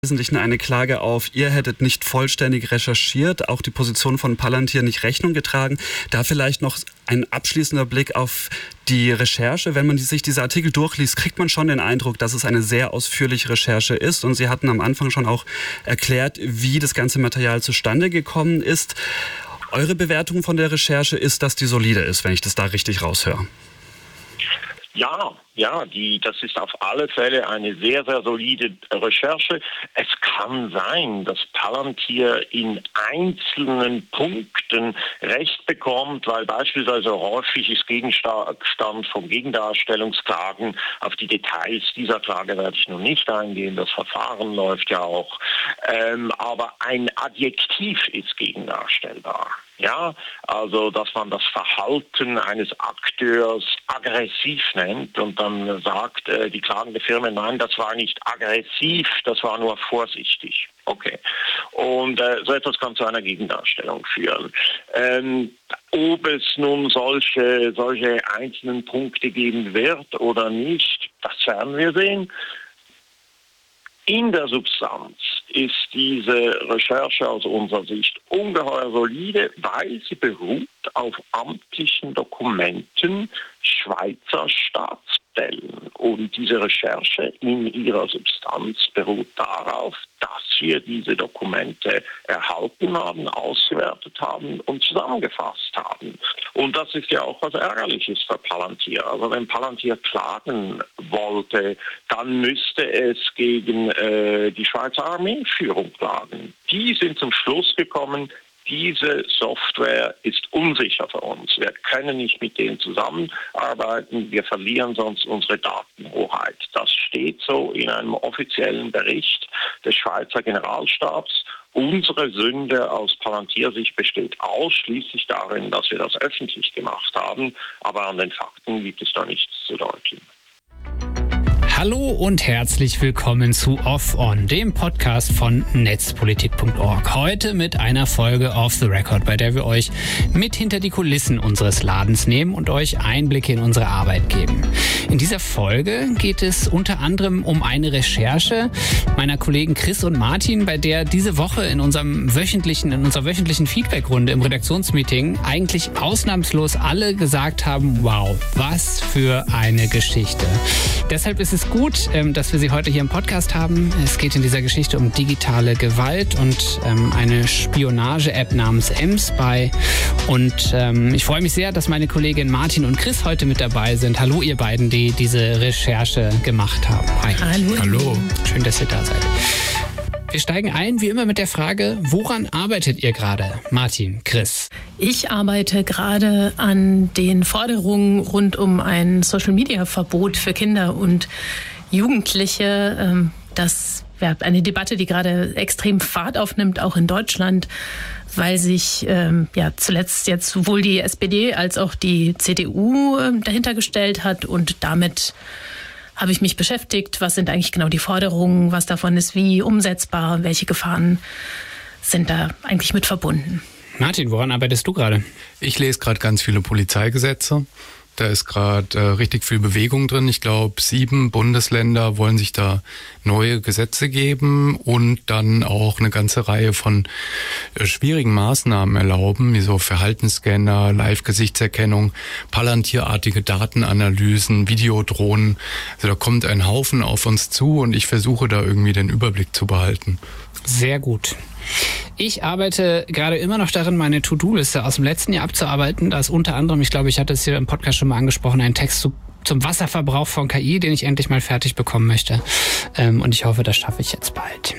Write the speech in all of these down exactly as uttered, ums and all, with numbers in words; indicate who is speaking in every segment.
Speaker 1: Wesentlichen eine Klage auf, ihr hättet nicht vollständig recherchiert, auch die Position von Palantir nicht Rechnung getragen. Da vielleicht noch ein abschließender Blick auf die Recherche. Wenn man sich diese Artikel durchliest, kriegt man schon den Eindruck, dass es eine sehr ausführliche Recherche ist. Und Sie hatten am Anfang schon auch erklärt, wie das ganze Material zustande gekommen ist. Eure Bewertung von der Recherche ist, dass die solide ist, wenn ich das da richtig raushöre.
Speaker 2: Ja, ja, die, das ist auf alle Fälle eine sehr, sehr solide Recherche. Es kann sein, dass Palantir in einzelnen Punkten Recht bekommt, weil beispielsweise häufig ist Gegenstand von Gegendarstellungsklagen. Auf die Details dieser Klage werde ich nun nicht eingehen, das Verfahren läuft ja auch. Ähm, aber ein Adjektiv ist gegendarstellbar. Ja, also dass man das Verhalten eines Akteurs aggressiv nennt und dann sagt äh, die klagende Firma, nein, das war nicht aggressiv, das war nur vorsichtig. Okay. Und äh, so etwas kann zu einer Gegendarstellung führen. Ähm, ob es nun solche, solche einzelnen Punkte geben wird oder nicht, das werden wir sehen. In der Substanz ist diese Recherche aus unserer Sicht ungeheuer solide, weil sie beruht auf amtlichen Dokumenten Schweizer Staatsstellen. Und diese Recherche in ihrer Substanz beruht darauf, dass wir diese Dokumente erhalten haben, ausgewertet haben und zusammengefasst haben. Und das ist ja auch was Ärgerliches für Palantir. Also wenn Palantir klagen wollte, dann müsste es gegen äh, die Schweizer Armeeführung klagen. Die sind zum Schluss gekommen, diese Software ist unsicher für uns. Wir können nicht mit denen zusammenarbeiten. Wir verlieren sonst unsere Datenhoheit. Das steht so in einem offiziellen Bericht des Schweizer Generalstabs. Unsere Sünde aus Palantir-Sicht besteht ausschließlich darin, dass wir das öffentlich gemacht haben. Aber an den Fakten gibt es da nichts zu deuteln.
Speaker 3: Hallo und herzlich willkommen zu Off On, dem Podcast von netzpolitik punkt org. Heute mit einer Folge Off the Record, bei der wir euch mit hinter die Kulissen unseres Ladens nehmen und euch Einblicke in unsere Arbeit geben. In dieser Folge geht es unter anderem um eine Recherche meiner Kollegen Chris und Martin, bei der diese Woche in unserem wöchentlichen, in unserer wöchentlichen Feedbackrunde im Redaktionsmeeting eigentlich ausnahmslos alle gesagt haben, wow, was für eine Geschichte. Deshalb ist es gut, dass wir sie heute hier im Podcast haben. Es geht in dieser Geschichte um digitale Gewalt und ähm, eine Spionage-App namens mSpy. Und ähm, ich freue mich sehr, dass meine Kollegin Martin und Chris heute mit dabei sind. Hallo ihr beiden, die diese Recherche gemacht haben. Hi.
Speaker 4: Hallo.
Speaker 3: Hallo. Schön, dass ihr da seid. Wir steigen ein, wie immer, mit der Frage, woran arbeitet ihr gerade? Martin, Chris.
Speaker 4: Ich arbeite gerade an den Forderungen rund um ein Social-Media-Verbot für Kinder und Jugendliche. Das wäre eine Debatte, die gerade extrem Fahrt aufnimmt, auch in Deutschland, weil sich ähm, ja zuletzt jetzt sowohl die S P D als auch die C D U äh, dahinter gestellt hat und damit habe ich mich beschäftigt, was sind eigentlich genau die Forderungen, was davon ist wie umsetzbar, welche Gefahren sind da eigentlich mit verbunden.
Speaker 3: Martin, woran arbeitest du gerade?
Speaker 5: Ich lese gerade ganz viele Polizeigesetze. Da ist gerade äh, richtig viel Bewegung drin. Ich glaube, sieben Bundesländer wollen sich da neue Gesetze geben und dann auch eine ganze Reihe von äh, schwierigen Maßnahmen erlauben, wie so Verhaltensscanner, Live-Gesichtserkennung, Palantir-artige Datenanalysen, Videodrohnen. Also da kommt ein Haufen auf uns zu und ich versuche da irgendwie den Überblick zu behalten.
Speaker 3: Sehr gut. Ich arbeite gerade immer noch darin, meine To-Do-Liste aus dem letzten Jahr abzuarbeiten. Da ist unter anderem, ich glaube, ich hatte es hier im Podcast schon mal angesprochen, ein Text zu, zum Wasserverbrauch von K I, den ich endlich mal fertig bekommen möchte. Ähm, und ich hoffe, das schaffe ich jetzt bald.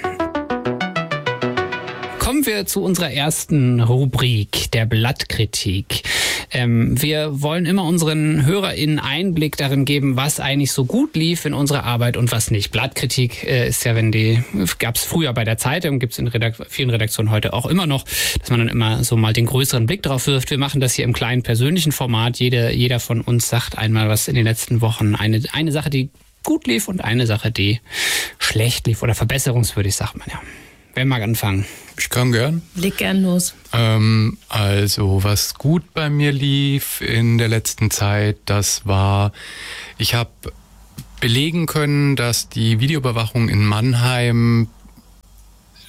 Speaker 3: Kommen wir zu unserer ersten Rubrik, der Blattkritik. Ähm, wir wollen immer unseren HörerInnen Einblick darin geben, was eigentlich so gut lief in unserer Arbeit und was nicht. Blattkritik äh, ist ja, wenn die, gab es früher bei der Zeitung, gibt es in Redakt- vielen Redaktionen heute auch immer noch, dass man dann immer so mal den größeren Blick drauf wirft. Wir machen das hier im kleinen persönlichen Format. Jede, jeder von uns sagt einmal, was in den letzten Wochen, eine, eine Sache, die gut lief und eine Sache, die schlecht lief oder verbesserungswürdig, sagt man ja. Wer mag anfangen?
Speaker 5: Ich kann gern.
Speaker 4: Leg gern los.
Speaker 5: Ähm, also was gut bei mir lief in der letzten Zeit, das war, ich habe belegen können, dass die Videoüberwachung in Mannheim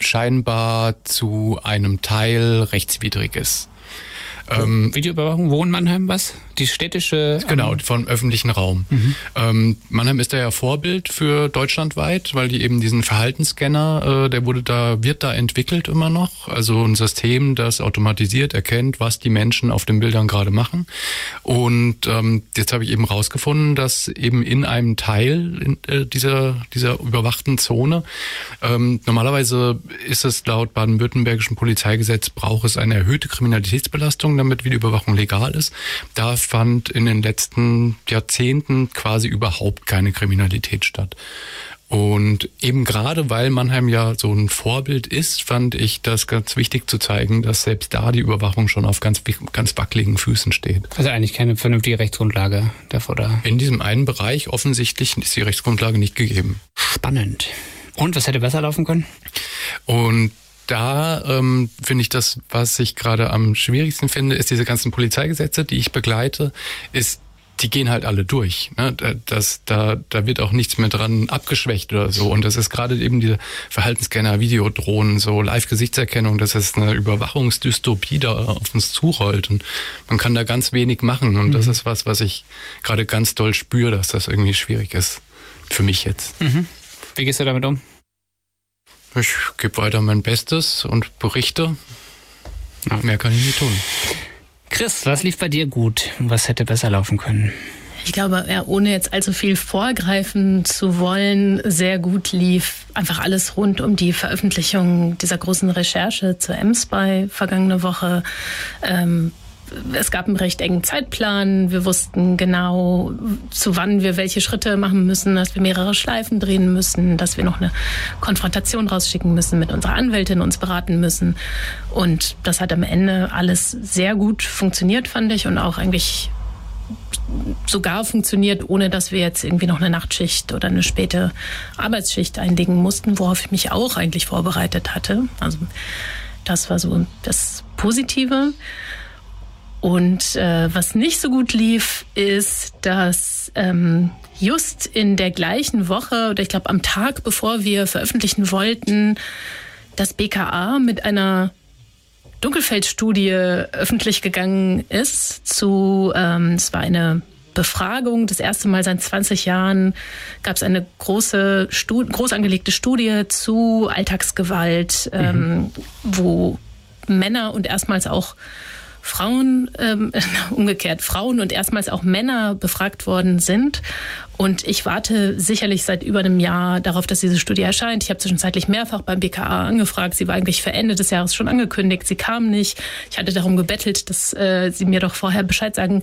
Speaker 5: scheinbar zu einem Teil rechtswidrig ist.
Speaker 3: Ähm, Videoüberwachung, wo in Mannheim was? Die städtische...
Speaker 5: Genau, vom öffentlichen Raum. Mhm. Ähm, Mannheim ist da ja Vorbild für deutschlandweit, weil die eben diesen Verhaltensscanner, äh, der wurde da, wird da entwickelt immer noch. Also ein System, das automatisiert erkennt, was die Menschen auf den Bildern gerade machen. Und ähm, jetzt habe ich eben rausgefunden, dass eben in einem Teil in, äh, dieser, dieser überwachten Zone, ähm, normalerweise ist es laut baden-württembergischen Polizeigesetz, braucht es eine erhöhte Kriminalitätsbelastung, damit Videoüberwachung legal ist. Da fand in den letzten Jahrzehnten quasi überhaupt keine Kriminalität statt. Und eben gerade, weil Mannheim ja so ein Vorbild ist, fand ich das ganz wichtig zu zeigen, dass selbst da die Überwachung schon auf ganz, ganz wackeligen Füßen steht.
Speaker 3: Also eigentlich keine vernünftige Rechtsgrundlage davor da.
Speaker 5: In diesem einen Bereich offensichtlich ist die Rechtsgrundlage nicht gegeben.
Speaker 3: Spannend. Und was hätte besser laufen können?
Speaker 5: Und Da ähm, finde ich das, was ich gerade am schwierigsten finde, ist diese ganzen Polizeigesetze, die ich begleite, ist, die gehen halt alle durch. Ne? Das, da, da wird auch nichts mehr dran abgeschwächt oder so. Und das ist gerade eben diese Verhaltensscanner, Videodrohnen, so Live-Gesichtserkennung, das ist eine Überwachungsdystopie, da auf uns zurollt. Und man kann da ganz wenig machen. Und mhm. das ist was, was ich gerade ganz doll spüre, dass das irgendwie schwierig ist. Für mich jetzt.
Speaker 3: Mhm. Wie gehst du damit um?
Speaker 5: Ich gebe weiter mein Bestes und berichte. Ja. Mehr kann ich nicht tun.
Speaker 3: Chris, was lief bei dir gut? Was hätte besser laufen können?
Speaker 4: Ich glaube, ja, ohne jetzt allzu viel vorgreifen zu wollen, sehr gut lief einfach alles rund um die Veröffentlichung dieser großen Recherche zur M-Spy vergangene Woche. Ähm, Es gab einen recht engen Zeitplan. Wir wussten genau, zu wann wir welche Schritte machen müssen, dass wir mehrere Schleifen drehen müssen, dass wir noch eine Konfrontation rausschicken müssen, mit unserer Anwältin uns beraten müssen. Und das hat am Ende alles sehr gut funktioniert, fand ich, und auch eigentlich sogar funktioniert, ohne dass wir jetzt irgendwie noch eine Nachtschicht oder eine späte Arbeitsschicht einlegen mussten, worauf ich mich auch eigentlich vorbereitet hatte. Also das war so das Positive. Und äh, was nicht so gut lief, ist, dass ähm, just in der gleichen Woche, oder ich glaube am Tag, bevor wir veröffentlichen wollten, das B K A mit einer Dunkelfeldstudie öffentlich gegangen ist. Zu, ähm, es war eine Befragung, das erste Mal seit zwanzig Jahren gab es eine große, Stu- groß angelegte Studie zu Alltagsgewalt, mhm. ähm, wo Männer und erstmals auch Frauen, ähm, umgekehrt, Frauen und erstmals auch Männer befragt worden sind. Und ich warte sicherlich seit über einem Jahr darauf, dass diese Studie erscheint. Ich habe zwischenzeitlich mehrfach beim B K A angefragt. Sie war eigentlich für Ende des Jahres schon angekündigt. Sie kam nicht. Ich hatte darum gebettelt, dass äh, sie mir doch vorher Bescheid sagen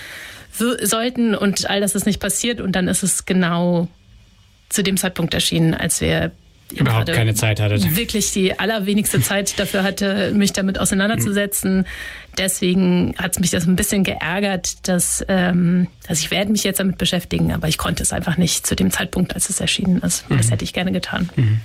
Speaker 4: w- sollten. Und all das ist nicht passiert. Und dann ist es genau zu dem Zeitpunkt erschienen, als wir
Speaker 3: überhaupt keine Zeit hattet.
Speaker 4: Wirklich die allerwenigste Zeit dafür hatte, mich damit auseinanderzusetzen. Deswegen hat es mich das ein bisschen geärgert, dass ähm, also ich werde mich jetzt damit beschäftigen, aber ich konnte es einfach nicht zu dem Zeitpunkt, als es erschienen ist. Mhm. Das hätte ich gerne getan.
Speaker 3: Mhm.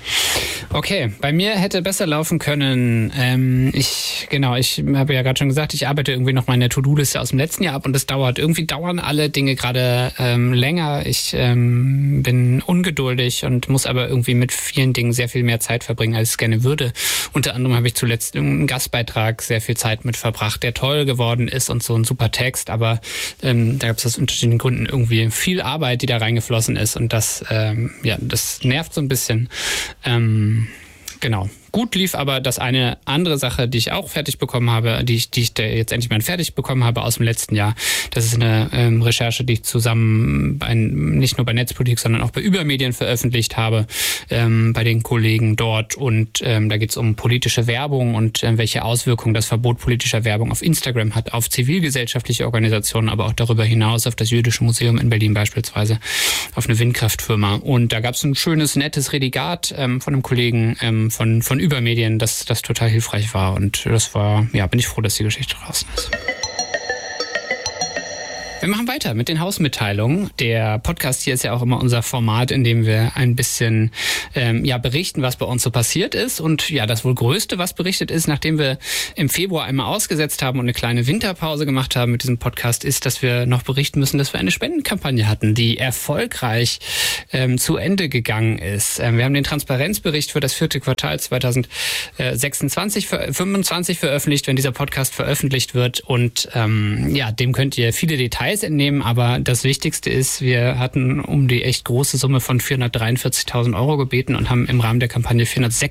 Speaker 3: Okay, bei mir hätte besser laufen können. Ähm, ich, genau, ich habe ja gerade schon gesagt, ich arbeite irgendwie noch meine To-Do-Liste aus dem letzten Jahr ab und das dauert. Irgendwie dauern alle Dinge gerade ähm, länger. Ich ähm, bin ungeduldig und muss aber irgendwie mit vielen Dingen sehr viel mehr Zeit verbringen, als ich es gerne würde. Unter anderem habe ich zuletzt einen Gastbeitrag sehr viel Zeit mit verbracht, der toll geworden ist und so ein super Text, aber ähm, da gab es aus unterschiedlichen Gründen irgendwie viel Arbeit, die da reingeflossen ist und das, ähm, ja, das nervt so ein bisschen. Ähm, genau. Gut lief aber das eine andere Sache, die ich auch fertig bekommen habe, die ich, die ich jetzt endlich mal fertig bekommen habe aus dem letzten Jahr. Das ist eine ähm, Recherche, die ich zusammen bei, nicht nur bei Netzpolitik, sondern auch bei Übermedien veröffentlicht habe, ähm, bei den Kollegen dort. Und ähm, da geht es um politische Werbung und äh, welche Auswirkungen das Verbot politischer Werbung auf Instagram hat, auf zivilgesellschaftliche Organisationen, aber auch darüber hinaus auf das Jüdische Museum in Berlin beispielsweise, auf eine Windkraftfirma. Und da gab es ein schönes, nettes Redigat ähm, von einem Kollegen ähm, von, von Übermedien, das, das total hilfreich war. Und das war, ja, bin ich froh, dass die Geschichte draußen ist. Wir machen weiter mit den Hausmitteilungen. Der Podcast hier ist ja auch immer unser Format, in dem wir ein bisschen ähm, ja berichten, was bei uns so passiert ist. Und ja, das wohl Größte, was berichtet ist, nachdem wir im Februar einmal ausgesetzt haben und eine kleine Winterpause gemacht haben mit diesem Podcast, ist, dass wir noch berichten müssen, dass wir eine Spendenkampagne hatten, die erfolgreich ähm, zu Ende gegangen ist. Ähm, wir haben den Transparenzbericht für das vierte Quartal zweitausendsechsundzwanzig, fünfundzwanzig veröffentlicht, wenn dieser Podcast veröffentlicht wird. Und ähm, ja, dem könnt ihr viele Details entnehmen, aber das Wichtigste ist, wir hatten um die echt große Summe von vierhundertdreiundvierzigtausend Euro gebeten und haben im Rahmen der Kampagne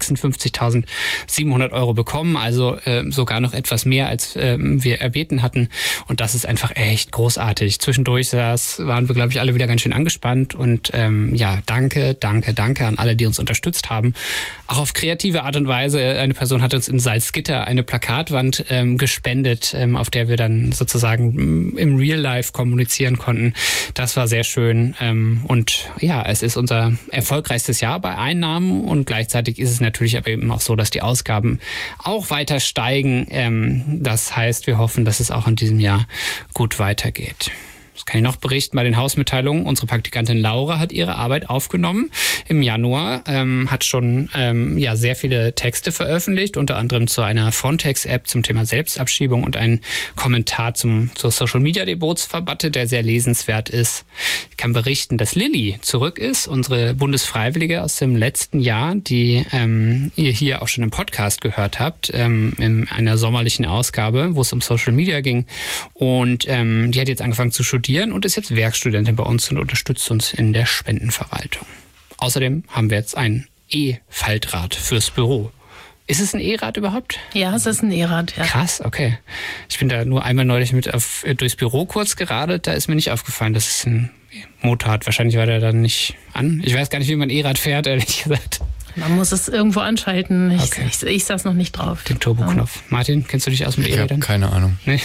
Speaker 3: vierhundertsechsundfünfzigtausendsiebenhundert Euro bekommen, also äh, sogar noch etwas mehr, als äh, wir erbeten hatten, und das ist einfach echt großartig. Zwischendurch saß, waren wir, glaube ich, alle wieder ganz schön angespannt und ähm, ja, danke, danke, danke an alle, die uns unterstützt haben. Auch auf kreative Art und Weise. Eine Person hat uns in Salzgitter eine Plakatwand ähm, gespendet, ähm, auf der wir dann sozusagen im Real Life kommunizieren konnten. Das war sehr schön. Und ja, es ist unser erfolgreichstes Jahr bei Einnahmen und gleichzeitig ist es natürlich aber eben auch so, dass die Ausgaben auch weiter steigen. Das heißt, wir hoffen, dass es auch in diesem Jahr gut weitergeht. Das kann ich noch berichten bei den Hausmitteilungen. Unsere Praktikantin Laura hat ihre Arbeit aufgenommen im Januar, ähm, hat schon ähm, ja sehr viele Texte veröffentlicht, unter anderem zu einer Frontex-App zum Thema Selbstabschiebung und einen Kommentar zum zur Social-Media-Debatte, der sehr lesenswert ist. Ich kann berichten, dass Lilly zurück ist, unsere Bundesfreiwillige aus dem letzten Jahr, die ähm, ihr hier auch schon im Podcast gehört habt, ähm, in einer sommerlichen Ausgabe, wo es um Social Media ging. Und ähm, die hat jetzt angefangen zu studieren und ist jetzt Werkstudentin bei uns und unterstützt uns in der Spendenverwaltung. Außerdem haben wir jetzt ein E-Faltrad fürs Büro. Ist es ein E-Rad überhaupt?
Speaker 4: Ja, es ist ein E-Rad, ja.
Speaker 3: Krass, okay. Ich bin da nur einmal neulich mit auf, durchs Büro kurz geradelt, da ist mir nicht aufgefallen, dass es ein Motor hat. Wahrscheinlich war der dann nicht an. Ich weiß gar nicht, wie man E-Rad fährt, ehrlich gesagt.
Speaker 4: Man muss es irgendwo anschalten. Ich,
Speaker 3: Okay.
Speaker 4: ich, ich saß noch nicht drauf.
Speaker 3: Den Turboknopf. Martin, kennst du dich aus mit
Speaker 5: Ich habe
Speaker 3: E-Rädern?
Speaker 5: keine Ahnung.
Speaker 3: Nee.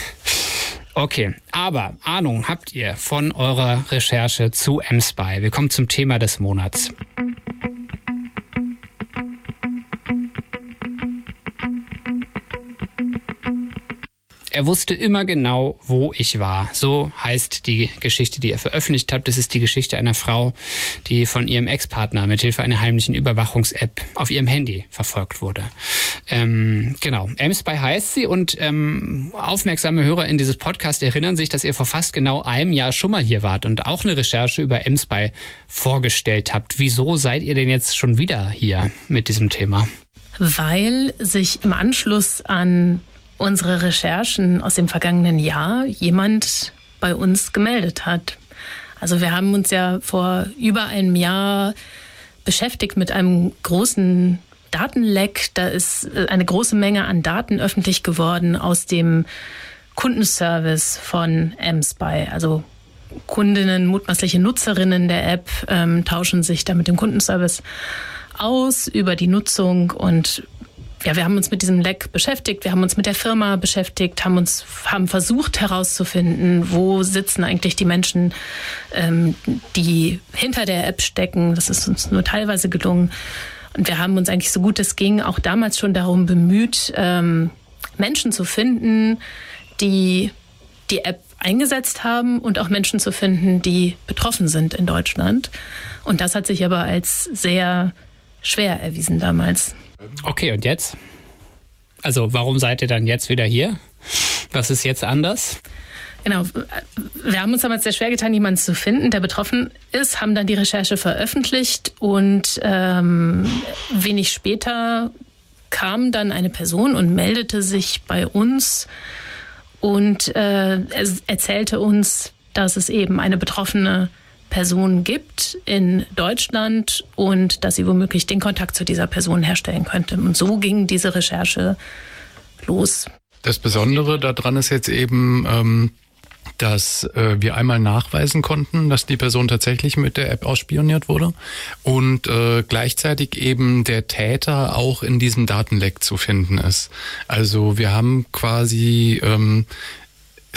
Speaker 3: Okay, aber Ahnung habt ihr von eurer Recherche zu mSpy. Wir kommen zum Thema des Monats. Er wusste immer genau, wo ich war. So heißt die Geschichte, die ihr veröffentlicht habt. Das ist die Geschichte einer Frau, die von ihrem Ex-Partner mithilfe einer heimlichen Überwachungs-App auf ihrem Handy verfolgt wurde. Ähm, genau, mSpy heißt sie und ähm, aufmerksame Hörer in dieses Podcast erinnern sich, dass ihr vor fast genau einem Jahr schon mal hier wart und auch eine Recherche über mSpy vorgestellt habt. Wieso seid ihr denn jetzt schon wieder hier mit diesem Thema?
Speaker 4: Weil sich im Anschluss an unsere Recherchen aus dem vergangenen Jahr jemand bei uns gemeldet hat. Also wir haben uns ja vor über einem Jahr beschäftigt mit einem großen Datenleck. Da ist eine große Menge an Daten öffentlich geworden aus dem Kundenservice von mSpy. Also Kundinnen, mutmaßliche Nutzerinnen der App ähm, tauschen sich da mit dem Kundenservice aus über die Nutzung und ja, wir haben uns mit diesem Leck beschäftigt, wir haben uns mit der Firma beschäftigt, haben uns haben versucht herauszufinden, wo sitzen eigentlich die Menschen, ähm, die hinter der App stecken. Das ist uns nur teilweise gelungen. Und wir haben uns eigentlich so gut es ging auch damals schon darum bemüht, ähm, Menschen zu finden, die die App eingesetzt haben und auch Menschen zu finden, die betroffen sind in Deutschland. Und das hat sich aber als sehr schwer erwiesen damals.
Speaker 3: Okay, und jetzt? Also warum seid ihr dann jetzt wieder hier? Was ist jetzt anders?
Speaker 4: Genau, wir haben uns damals sehr schwer getan, jemanden zu finden, der betroffen ist, haben dann die Recherche veröffentlicht und ähm, wenig später kam dann eine Person und meldete sich bei uns und äh, erzählte uns, dass es eben eine betroffene Person gibt in Deutschland und dass sie womöglich den Kontakt zu dieser Person herstellen könnte. Und so ging diese Recherche los.
Speaker 5: Das Besondere daran ist jetzt eben, ähm, dass äh, wir einmal nachweisen konnten, dass die Person tatsächlich mit der App ausspioniert wurde und äh, gleichzeitig eben der Täter auch in diesem Datenleck zu finden ist. Also wir haben quasi ähm,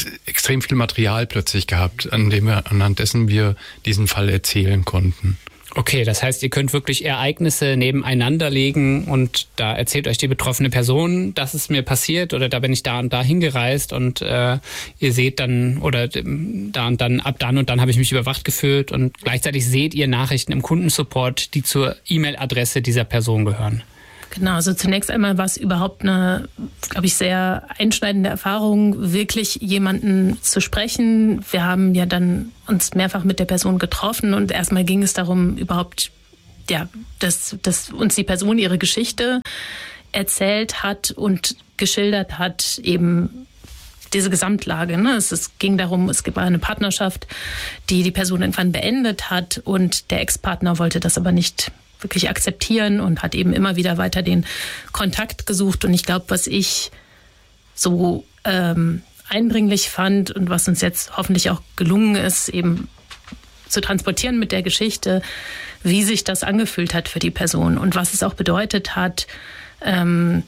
Speaker 5: extrem viel Material plötzlich gehabt, an dem wir, anhand dessen wir diesen Fall erzählen konnten.
Speaker 3: Okay, das heißt, ihr könnt wirklich Ereignisse nebeneinander legen und da erzählt euch die betroffene Person, das ist mir passiert oder da bin ich da und da hingereist und äh, ihr seht dann oder da und dann, ab dann und dann habe ich mich überwacht gefühlt und gleichzeitig seht ihr Nachrichten im Kundensupport, die zur E-Mail-Adresse dieser Person gehören.
Speaker 4: Genau, also zunächst einmal war es überhaupt eine, glaube ich, sehr einschneidende Erfahrung, wirklich jemanden zu sprechen. Wir haben ja dann uns mehrfach mit der Person getroffen und erstmal ging es darum, überhaupt, ja, dass, dass uns die Person ihre Geschichte erzählt hat und geschildert hat, eben diese Gesamtlage. Ne? Es, es ging darum, es war eine Partnerschaft, die die Person irgendwann beendet hat und der Ex-Partner wollte das aber nicht wirklich akzeptieren und hat eben immer wieder weiter den Kontakt gesucht. Und ich glaube, was ich so ähm, eindringlich fand und was uns jetzt hoffentlich auch gelungen ist, eben zu transportieren mit der Geschichte, wie sich das angefühlt hat für die Person und was es auch bedeutet hat, ähm,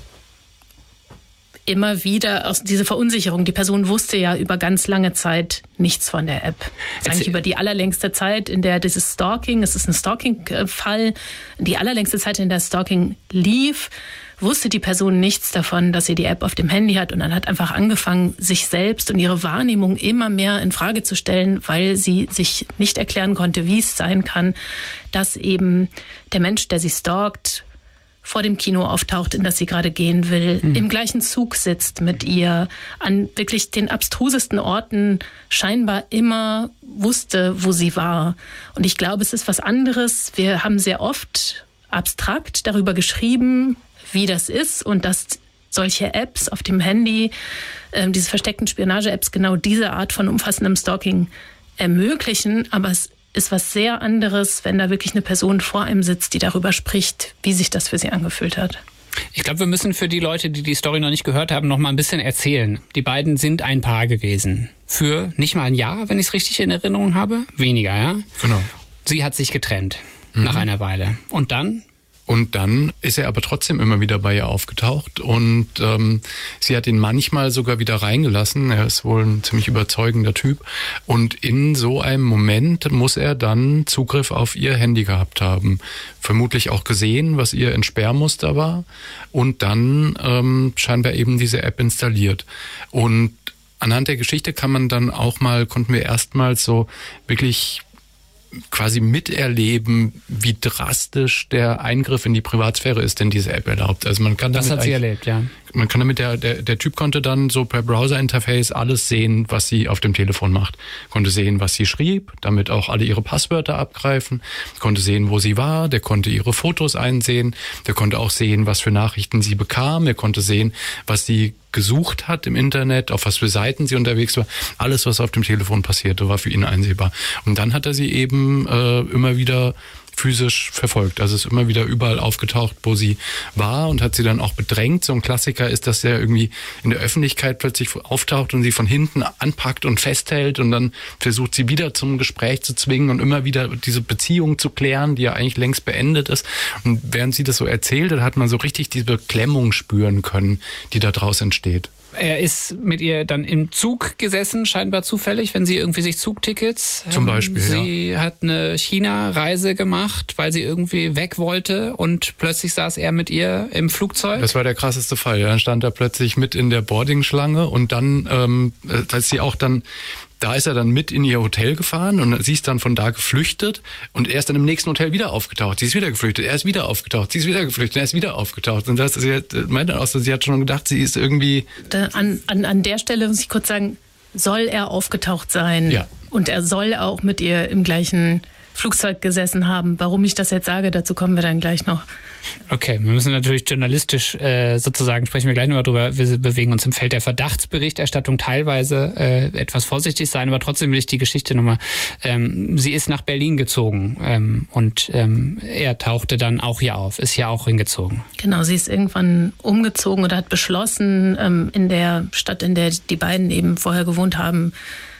Speaker 4: immer wieder aus dieser Verunsicherung. Die Person wusste ja über ganz lange Zeit nichts von der App. Das ist eigentlich über die allerlängste Zeit, in der dieses Stalking, es ist ein Stalking-Fall, die allerlängste Zeit, in der Stalking lief, wusste die Person nichts davon, dass sie die App auf dem Handy hat und dann hat einfach angefangen, sich selbst und ihre Wahrnehmung immer mehr in Frage zu stellen, weil sie sich nicht erklären konnte, wie es sein kann, dass eben der Mensch, der sie stalkt, vor dem Kino auftaucht, in das sie gerade gehen will, mhm. im gleichen Zug sitzt mit ihr, an wirklich den abstrusesten Orten scheinbar immer wusste, wo sie war. Und ich glaube, es ist was anderes. Wir haben sehr oft abstrakt darüber geschrieben, wie das ist und dass solche Apps auf dem Handy, äh, diese versteckten Spionage-Apps, genau diese Art von umfassendem Stalking ermöglichen. Aber es ist was sehr anderes, wenn da wirklich eine Person vor einem sitzt, die darüber spricht, wie sich das für sie angefühlt hat.
Speaker 3: Ich glaube, wir müssen für die Leute, die die Story noch nicht gehört haben, noch mal ein bisschen erzählen. Die beiden sind ein Paar gewesen. Für nicht mal ein Jahr, wenn ich es richtig in Erinnerung habe. Weniger, ja?
Speaker 5: Genau.
Speaker 3: Sie hat sich getrennt
Speaker 5: mhm.
Speaker 3: nach einer Weile. Und dann?
Speaker 5: Und dann ist er aber trotzdem immer wieder bei ihr aufgetaucht und ähm, sie hat ihn manchmal sogar wieder reingelassen. Er ist wohl ein ziemlich überzeugender Typ. Und in so einem Moment muss er dann Zugriff auf ihr Handy gehabt haben. Vermutlich auch gesehen, was ihr Entsperrmuster war. Und dann ähm, scheinbar eben diese App installiert. Und anhand der Geschichte kann man dann auch mal, konnten wir erstmals so wirklich quasi miterleben, wie drastisch der Eingriff in die Privatsphäre ist, denn diese App erlaubt. Also man kann damit
Speaker 3: das hat sie erlebt, ja.
Speaker 5: Man kann damit, der, der, der Typ konnte dann so per Browser-Interface alles sehen, was sie auf dem Telefon macht. Konnte sehen, was sie schrieb, damit auch alle ihre Passwörter abgreifen. Konnte sehen, wo sie war. Der konnte ihre Fotos einsehen. Der konnte auch sehen, was für Nachrichten sie bekam. Er konnte sehen, was sie gesucht hat im Internet, auf was für Seiten sie unterwegs war. Alles, was auf dem Telefon passierte, war für ihn einsehbar. Und dann hat er sie eben äh, immer wieder physisch verfolgt. Also ist immer wieder überall aufgetaucht, wo sie war und hat sie dann auch bedrängt. So ein Klassiker ist, dass er irgendwie in der Öffentlichkeit plötzlich auftaucht und sie von hinten anpackt und festhält und dann versucht, sie wieder zum Gespräch zu zwingen und immer wieder diese Beziehung zu klären, die ja eigentlich längst beendet ist. Und während sie das so erzählt hat, hat man so richtig diese Beklemmung spüren können, die da draus entsteht.
Speaker 3: Er ist mit ihr dann im Zug gesessen, scheinbar zufällig, wenn sie irgendwie sich Zugtickets...
Speaker 5: Zum Beispiel,
Speaker 3: Sie
Speaker 5: ja.
Speaker 3: hat eine China-Reise gemacht, weil sie irgendwie weg wollte und plötzlich saß er mit ihr im Flugzeug.
Speaker 5: Das war der krasseste Fall. Dann stand er plötzlich mit in der Boardingschlange und dann, ähm, als sie auch dann... Da ist er dann mit in ihr Hotel gefahren und sie ist dann von da geflüchtet und er ist dann im nächsten Hotel wieder aufgetaucht. Sie ist wieder geflüchtet, er ist wieder aufgetaucht, sie ist wieder geflüchtet, er ist wieder aufgetaucht. Und das, sie hat, meinte auch so, sie hat schon gedacht, sie ist irgendwie...
Speaker 4: An, an, an der Stelle muss ich kurz sagen, soll er aufgetaucht sein?
Speaker 5: Ja.
Speaker 4: Und er soll auch mit ihr im gleichen Flugzeug gesessen haben. Warum ich das jetzt sage, dazu kommen wir dann gleich noch.
Speaker 3: Okay, wir müssen natürlich journalistisch äh, sozusagen, sprechen wir gleich nochmal drüber, wir bewegen uns im Feld der Verdachtsberichterstattung teilweise äh, etwas vorsichtig sein, aber trotzdem will ich die Geschichte nochmal, ähm, sie ist nach Berlin gezogen ähm, und ähm, er tauchte dann auch hier auf, ist hier auch hingezogen.
Speaker 4: Genau, sie ist irgendwann umgezogen oder hat beschlossen, ähm, in der Stadt, in der die beiden eben vorher gewohnt haben,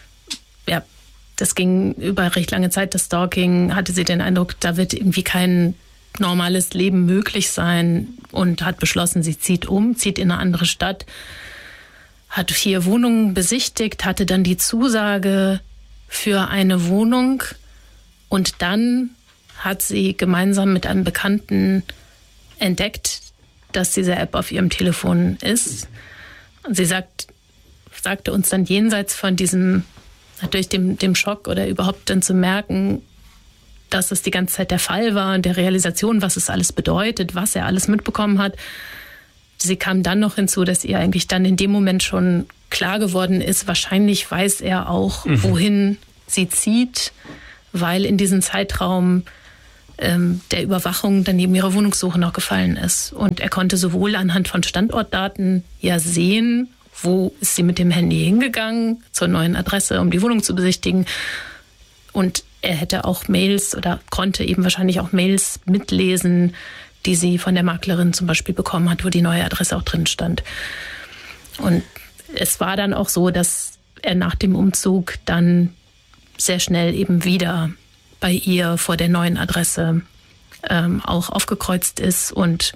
Speaker 4: ja, das ging über recht lange Zeit, das Stalking, hatte sie den Eindruck, da wird irgendwie kein normales Leben möglich sein und hat beschlossen, sie zieht um, zieht in eine andere Stadt, hat vier Wohnungen besichtigt, hatte dann die Zusage für eine Wohnung und dann hat sie gemeinsam mit einem Bekannten entdeckt, dass diese App auf ihrem Telefon ist. Und sie sagt, sagte uns dann jenseits von diesem, natürlich dem, dem Schock oder überhaupt dann zu merken, dass es die ganze Zeit der Fall war und der Realisation, was es alles bedeutet, was er alles mitbekommen hat. Sie kam dann noch hinzu, dass ihr eigentlich dann in dem Moment schon klar geworden ist, wahrscheinlich weiß er auch, mhm. wohin sie zieht, weil in diesem Zeitraum ähm, der Überwachung daneben ihre Wohnungssuche noch gefallen ist. Und er konnte sowohl anhand von Standortdaten ja sehen, wo ist sie mit dem Handy hingegangen, zur neuen Adresse, um die Wohnung zu besichtigen. Und er hätte auch Mails oder konnte eben wahrscheinlich auch Mails mitlesen, die sie von der Maklerin zum Beispiel bekommen hat, wo die neue Adresse auch drin stand. Und es war dann auch so, dass er nach dem Umzug dann sehr schnell eben wieder bei ihr vor der neuen Adresse ähm, auch aufgekreuzt ist und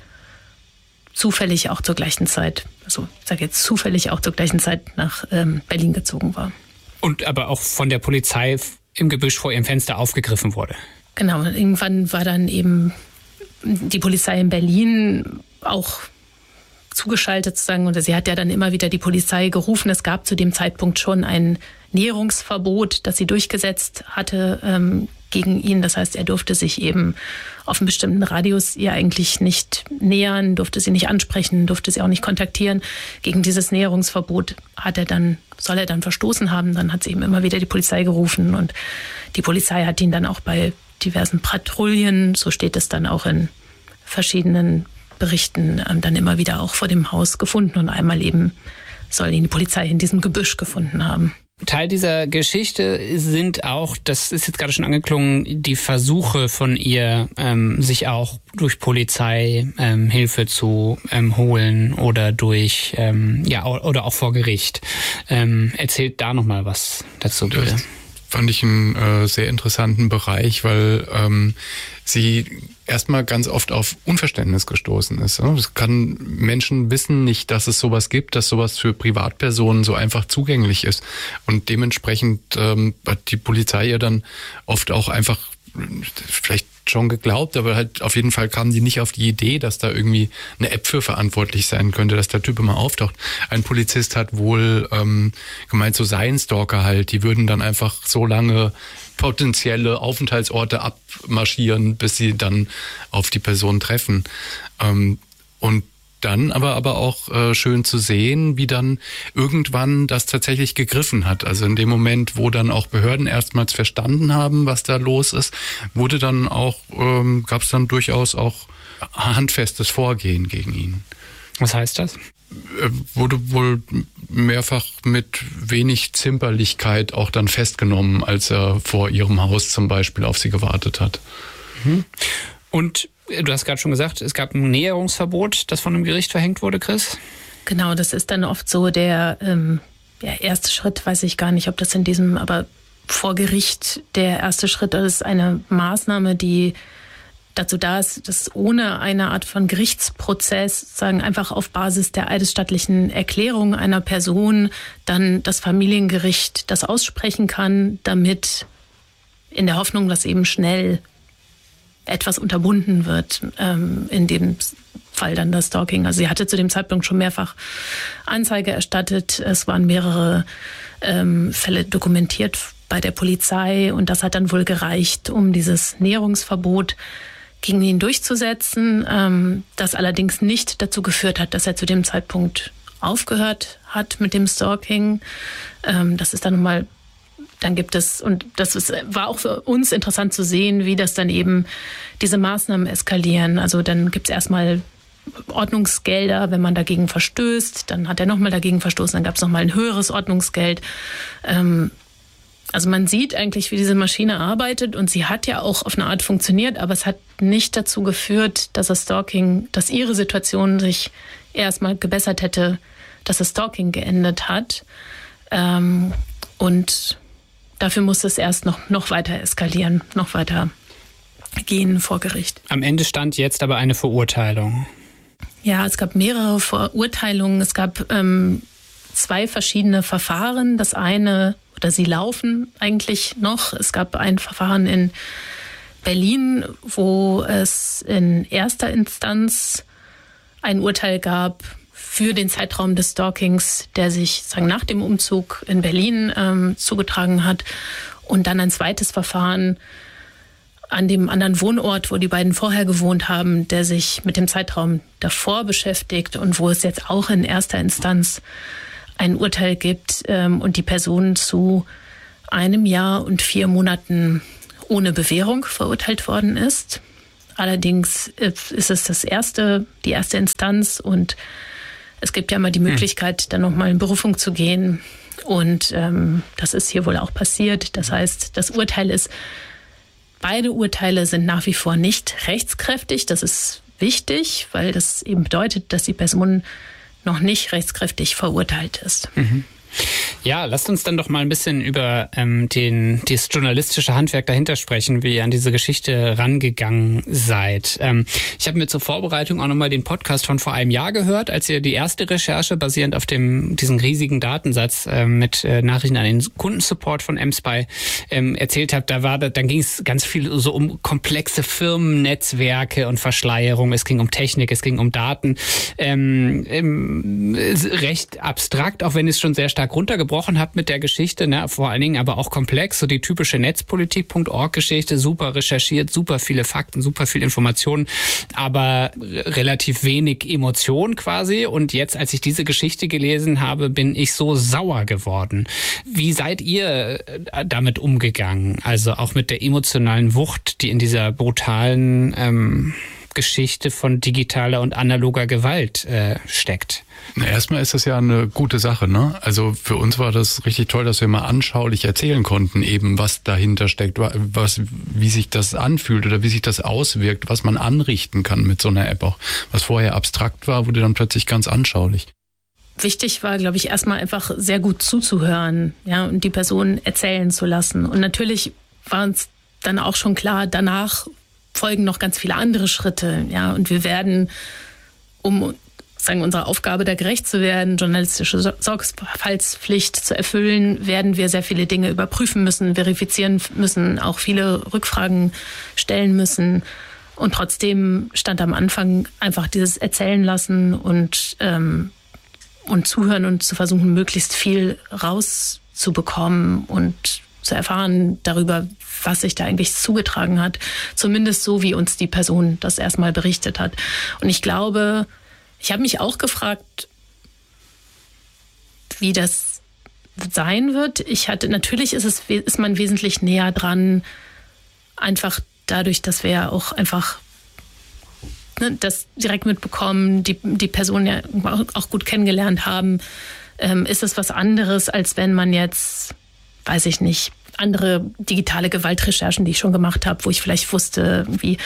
Speaker 4: zufällig auch zur gleichen Zeit, also ich sage jetzt zufällig auch zur gleichen Zeit nach ähm, Berlin gezogen war.
Speaker 3: Und aber auch von der Polizei im Gebüsch vor ihrem Fenster aufgegriffen wurde.
Speaker 4: Genau, irgendwann war dann eben die Polizei in Berlin auch zugeschaltet sozusagen, oder sie hat ja dann immer wieder die Polizei gerufen. Es gab zu dem Zeitpunkt schon ein Näherungsverbot, das sie durchgesetzt hatte ähm, gegen ihn. Das heißt, er durfte sich eben auf einen bestimmten Radius ihr eigentlich nicht nähern, durfte sie nicht ansprechen, durfte sie auch nicht kontaktieren. Gegen dieses Näherungsverbot hat er dann, soll er dann verstoßen haben. Dann hat sie eben immer wieder die Polizei gerufen und die Polizei hat ihn dann auch bei diversen Patrouillen, so steht es dann auch in verschiedenen Berichten, dann immer wieder auch vor dem Haus gefunden und einmal eben soll ihn die Polizei in diesem Gebüsch gefunden haben.
Speaker 3: Teil dieser Geschichte sind auch, das ist jetzt gerade schon angeklungen, die Versuche von ihr, ähm, sich auch durch Polizei ähm, Hilfe zu ähm, holen oder durch, ähm, ja, oder auch vor Gericht. Ähm, erzählt da nochmal was dazu, bitte.
Speaker 5: Das fand ich einen äh, sehr interessanten Bereich, weil ähm, sie erstmal ganz oft auf Unverständnis gestoßen ist. Es kann, Menschen wissen nicht, dass es sowas gibt, dass sowas für Privatpersonen so einfach zugänglich ist. Und dementsprechend ähm, hat die Polizei ja dann oft auch einfach vielleicht schon geglaubt, aber halt auf jeden Fall kamen die nicht auf die Idee, dass da irgendwie eine App für verantwortlich sein könnte, dass der Typ immer auftaucht. Ein Polizist hat wohl ähm, gemeint, so seien Stalker halt, die würden dann einfach so lange potenzielle Aufenthaltsorte abmarschieren, bis sie dann auf die Person treffen. Ähm, und dann aber aber auch äh, schön zu sehen, wie dann irgendwann das tatsächlich gegriffen hat. Also in dem Moment, wo dann auch Behörden erstmals verstanden haben, was da los ist, wurde dann auch, ähm, gab es dann durchaus auch handfestes Vorgehen gegen ihn.
Speaker 3: Was heißt das?
Speaker 5: Er wurde wohl mehrfach mit wenig Zimperlichkeit auch dann festgenommen, als er vor ihrem Haus zum Beispiel auf sie gewartet hat.
Speaker 3: Mhm. Und du hast gerade schon gesagt, es gab ein Näherungsverbot, das von einem Gericht verhängt wurde, Chris?
Speaker 4: Genau, das ist dann oft so der, ähm, der erste Schritt, weiß ich gar nicht, ob das in diesem, aber vor Gericht der erste Schritt, das ist eine Maßnahme, die dazu da ist, dass ohne eine Art von Gerichtsprozess, sagen einfach auf Basis der eidesstattlichen Erklärung einer Person, dann das Familiengericht das aussprechen kann, damit in der Hoffnung, dass eben schnell etwas unterbunden wird, ähm, in dem Fall dann das Stalking. Also sie hatte zu dem Zeitpunkt schon mehrfach Anzeige erstattet. Es waren mehrere ähm, Fälle dokumentiert bei der Polizei und das hat dann wohl gereicht, um dieses Näherungsverbot gegen ihn durchzusetzen, ähm, das allerdings nicht dazu geführt hat, dass er zu dem Zeitpunkt aufgehört hat mit dem Stalking. Ähm, das ist dann nochmal Dann gibt es, und das ist, war auch für uns interessant zu sehen, wie das dann eben diese Maßnahmen eskalieren. Also dann gibt es erstmal Ordnungsgelder, wenn man dagegen verstößt. Dann hat er nochmal dagegen verstoßen, dann gab es nochmal ein höheres Ordnungsgeld. Ähm, also man sieht eigentlich, wie diese Maschine arbeitet und sie hat ja auch auf eine Art funktioniert, aber es hat nicht dazu geführt, dass das Stalking, dass ihre Situation sich erstmal gebessert hätte, dass das Stalking geendet hat. Ähm, und Dafür muss es erst noch, noch weiter eskalieren, noch weiter gehen vor Gericht.
Speaker 3: Am Ende stand jetzt aber eine Verurteilung.
Speaker 4: Ja, es gab mehrere Verurteilungen. Es gab ähm, zwei verschiedene Verfahren. Das eine, oder sie laufen eigentlich noch. Es gab ein Verfahren in Berlin, wo es in erster Instanz ein Urteil gab für den Zeitraum des Stalkings, der sich sagen, nach dem Umzug in Berlin ähm, zugetragen hat. Und dann ein zweites Verfahren an dem anderen Wohnort, wo die beiden vorher gewohnt haben, der sich mit dem Zeitraum davor beschäftigt und wo es jetzt auch in erster Instanz ein Urteil gibt ähm, und die Person zu einem Jahr und vier Monaten ohne Bewährung verurteilt worden ist. Allerdings ist es das erste, die erste Instanz und es gibt ja immer die Möglichkeit, dann nochmal in Berufung zu gehen. Und ähm, das ist hier wohl auch passiert. Das heißt, das Urteil ist, beide Urteile sind nach wie vor nicht rechtskräftig. Das ist wichtig, weil das eben bedeutet, dass die Person noch nicht rechtskräftig verurteilt ist.
Speaker 3: Mhm. Ja, lasst uns dann doch mal ein bisschen über ähm, den, das journalistische Handwerk dahinter sprechen, wie ihr an diese Geschichte rangegangen seid. Ähm, ich habe mir zur Vorbereitung auch nochmal den Podcast von vor einem Jahr gehört, als ihr die erste Recherche basierend auf dem diesen riesigen Datensatz äh, mit äh, Nachrichten an den Kundensupport von mSpy ähm, erzählt habt. Da war, dann ging es ganz viel so um komplexe Firmennetzwerke und Verschleierung. Es ging um Technik, es ging um Daten. Ähm, ähm, recht abstrakt, auch wenn es schon sehr stark runtergebrochen habt mit der Geschichte, ne? Vor allen Dingen aber auch komplex, so die typische Netzpolitik Punkt org-Geschichte, super recherchiert, super viele Fakten, super viel Informationen, aber relativ wenig Emotion quasi. Und jetzt, als ich diese Geschichte gelesen habe, bin ich so sauer geworden. Wie seid ihr damit umgegangen? Also auch mit der emotionalen Wucht, die in dieser brutalen ähm, Geschichte von digitaler und analoger Gewalt äh, steckt.
Speaker 5: Na, erstmal ist das ja eine gute Sache, ne? Also für uns war das richtig toll, dass wir mal anschaulich erzählen konnten, eben was dahinter steckt, was, wie sich das anfühlt oder wie sich das auswirkt, was man anrichten kann mit so einer App auch. Was vorher abstrakt war, wurde dann plötzlich ganz anschaulich.
Speaker 4: Wichtig war, glaube ich, erstmal einfach sehr gut zuzuhören, ja, und die Person erzählen zu lassen. Und natürlich war uns dann auch schon klar, danach folgen noch ganz viele andere Schritte, ja, und wir werden, um sagen, unserer Aufgabe da gerecht zu werden, journalistische Sorgfaltspflicht zu erfüllen, werden wir sehr viele Dinge überprüfen müssen, verifizieren müssen, auch viele Rückfragen stellen müssen. Und trotzdem stand am Anfang einfach dieses Erzählen lassen und, ähm, und zuhören und zu versuchen, möglichst viel rauszubekommen und zu erfahren darüber, was sich da eigentlich zugetragen hat. Zumindest so, wie uns die Person das erstmal berichtet hat. Und ich glaube, ich habe mich auch gefragt, wie das sein wird. Ich hatte, natürlich ist es, ist man wesentlich näher dran, einfach dadurch, dass wir ja auch einfach ne, das direkt mitbekommen, die, die Person ja auch gut kennengelernt haben, ähm, ist es was anderes, als wenn man jetzt, weiß ich nicht, andere digitale Gewaltrecherchen, die ich schon gemacht habe, wo ich vielleicht wusste, wie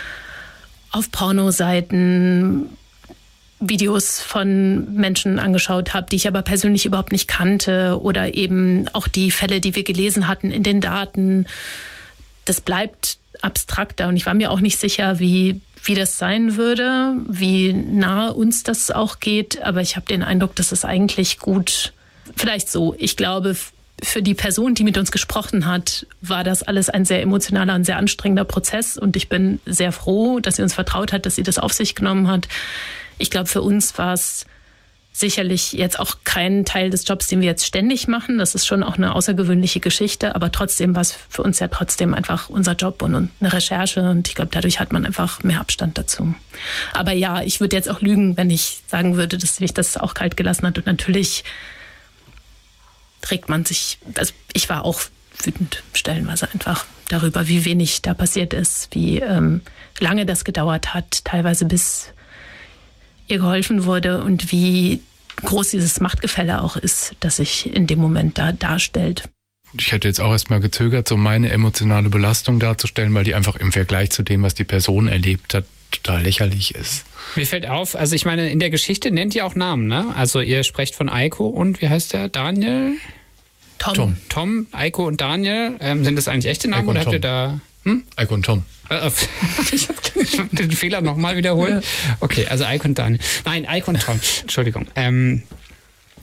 Speaker 4: auf Pornoseiten Videos von Menschen angeschaut habe, die ich aber persönlich überhaupt nicht kannte, oder eben auch die Fälle, die wir gelesen hatten in den Daten. Das bleibt abstrakter und ich war mir auch nicht sicher, wie, wie das sein würde, wie nah uns das auch geht, aber ich habe den Eindruck, dass es eigentlich gut, vielleicht so, ich glaube, für die Person, die mit uns gesprochen hat, war das alles ein sehr emotionaler und sehr anstrengender Prozess und ich bin sehr froh, dass sie uns vertraut hat, dass sie das auf sich genommen hat. Ich glaube, für uns war es sicherlich jetzt auch kein Teil des Jobs, den wir jetzt ständig machen. Das ist schon auch eine außergewöhnliche Geschichte, aber trotzdem war es für uns ja trotzdem einfach unser Job und eine Recherche und ich glaube, dadurch hat man einfach mehr Abstand dazu. Aber ja, ich würde jetzt auch lügen, wenn ich sagen würde, dass mich das auch kalt gelassen hat und natürlich trägt man sich, also ich war auch wütend stellenweise einfach darüber, wie wenig da passiert ist, wie ähm, lange das gedauert hat, teilweise bis ihr geholfen wurde und wie groß dieses Machtgefälle auch ist, das sich in dem Moment da darstellt.
Speaker 5: Ich hätte jetzt auch erstmal gezögert, so meine emotionale Belastung darzustellen, weil die einfach im Vergleich zu dem, was die Person erlebt hat, total lächerlich ist.
Speaker 3: Mir fällt auf, also ich meine, in der Geschichte nennt ihr auch Namen, ne? Also ihr sprecht von Eiko und wie heißt der? Daniel?
Speaker 4: Tom.
Speaker 5: Tom,
Speaker 3: Tom Eiko und Daniel. Ähm, sind das eigentlich echte Namen oder habt ihr da... Hm?
Speaker 5: Eiko und Tom.
Speaker 3: Ich habe den Fehler nochmal wiederholen. Okay, also Eiko und Daniel. Nein, Eiko und Tom. Entschuldigung. Ähm,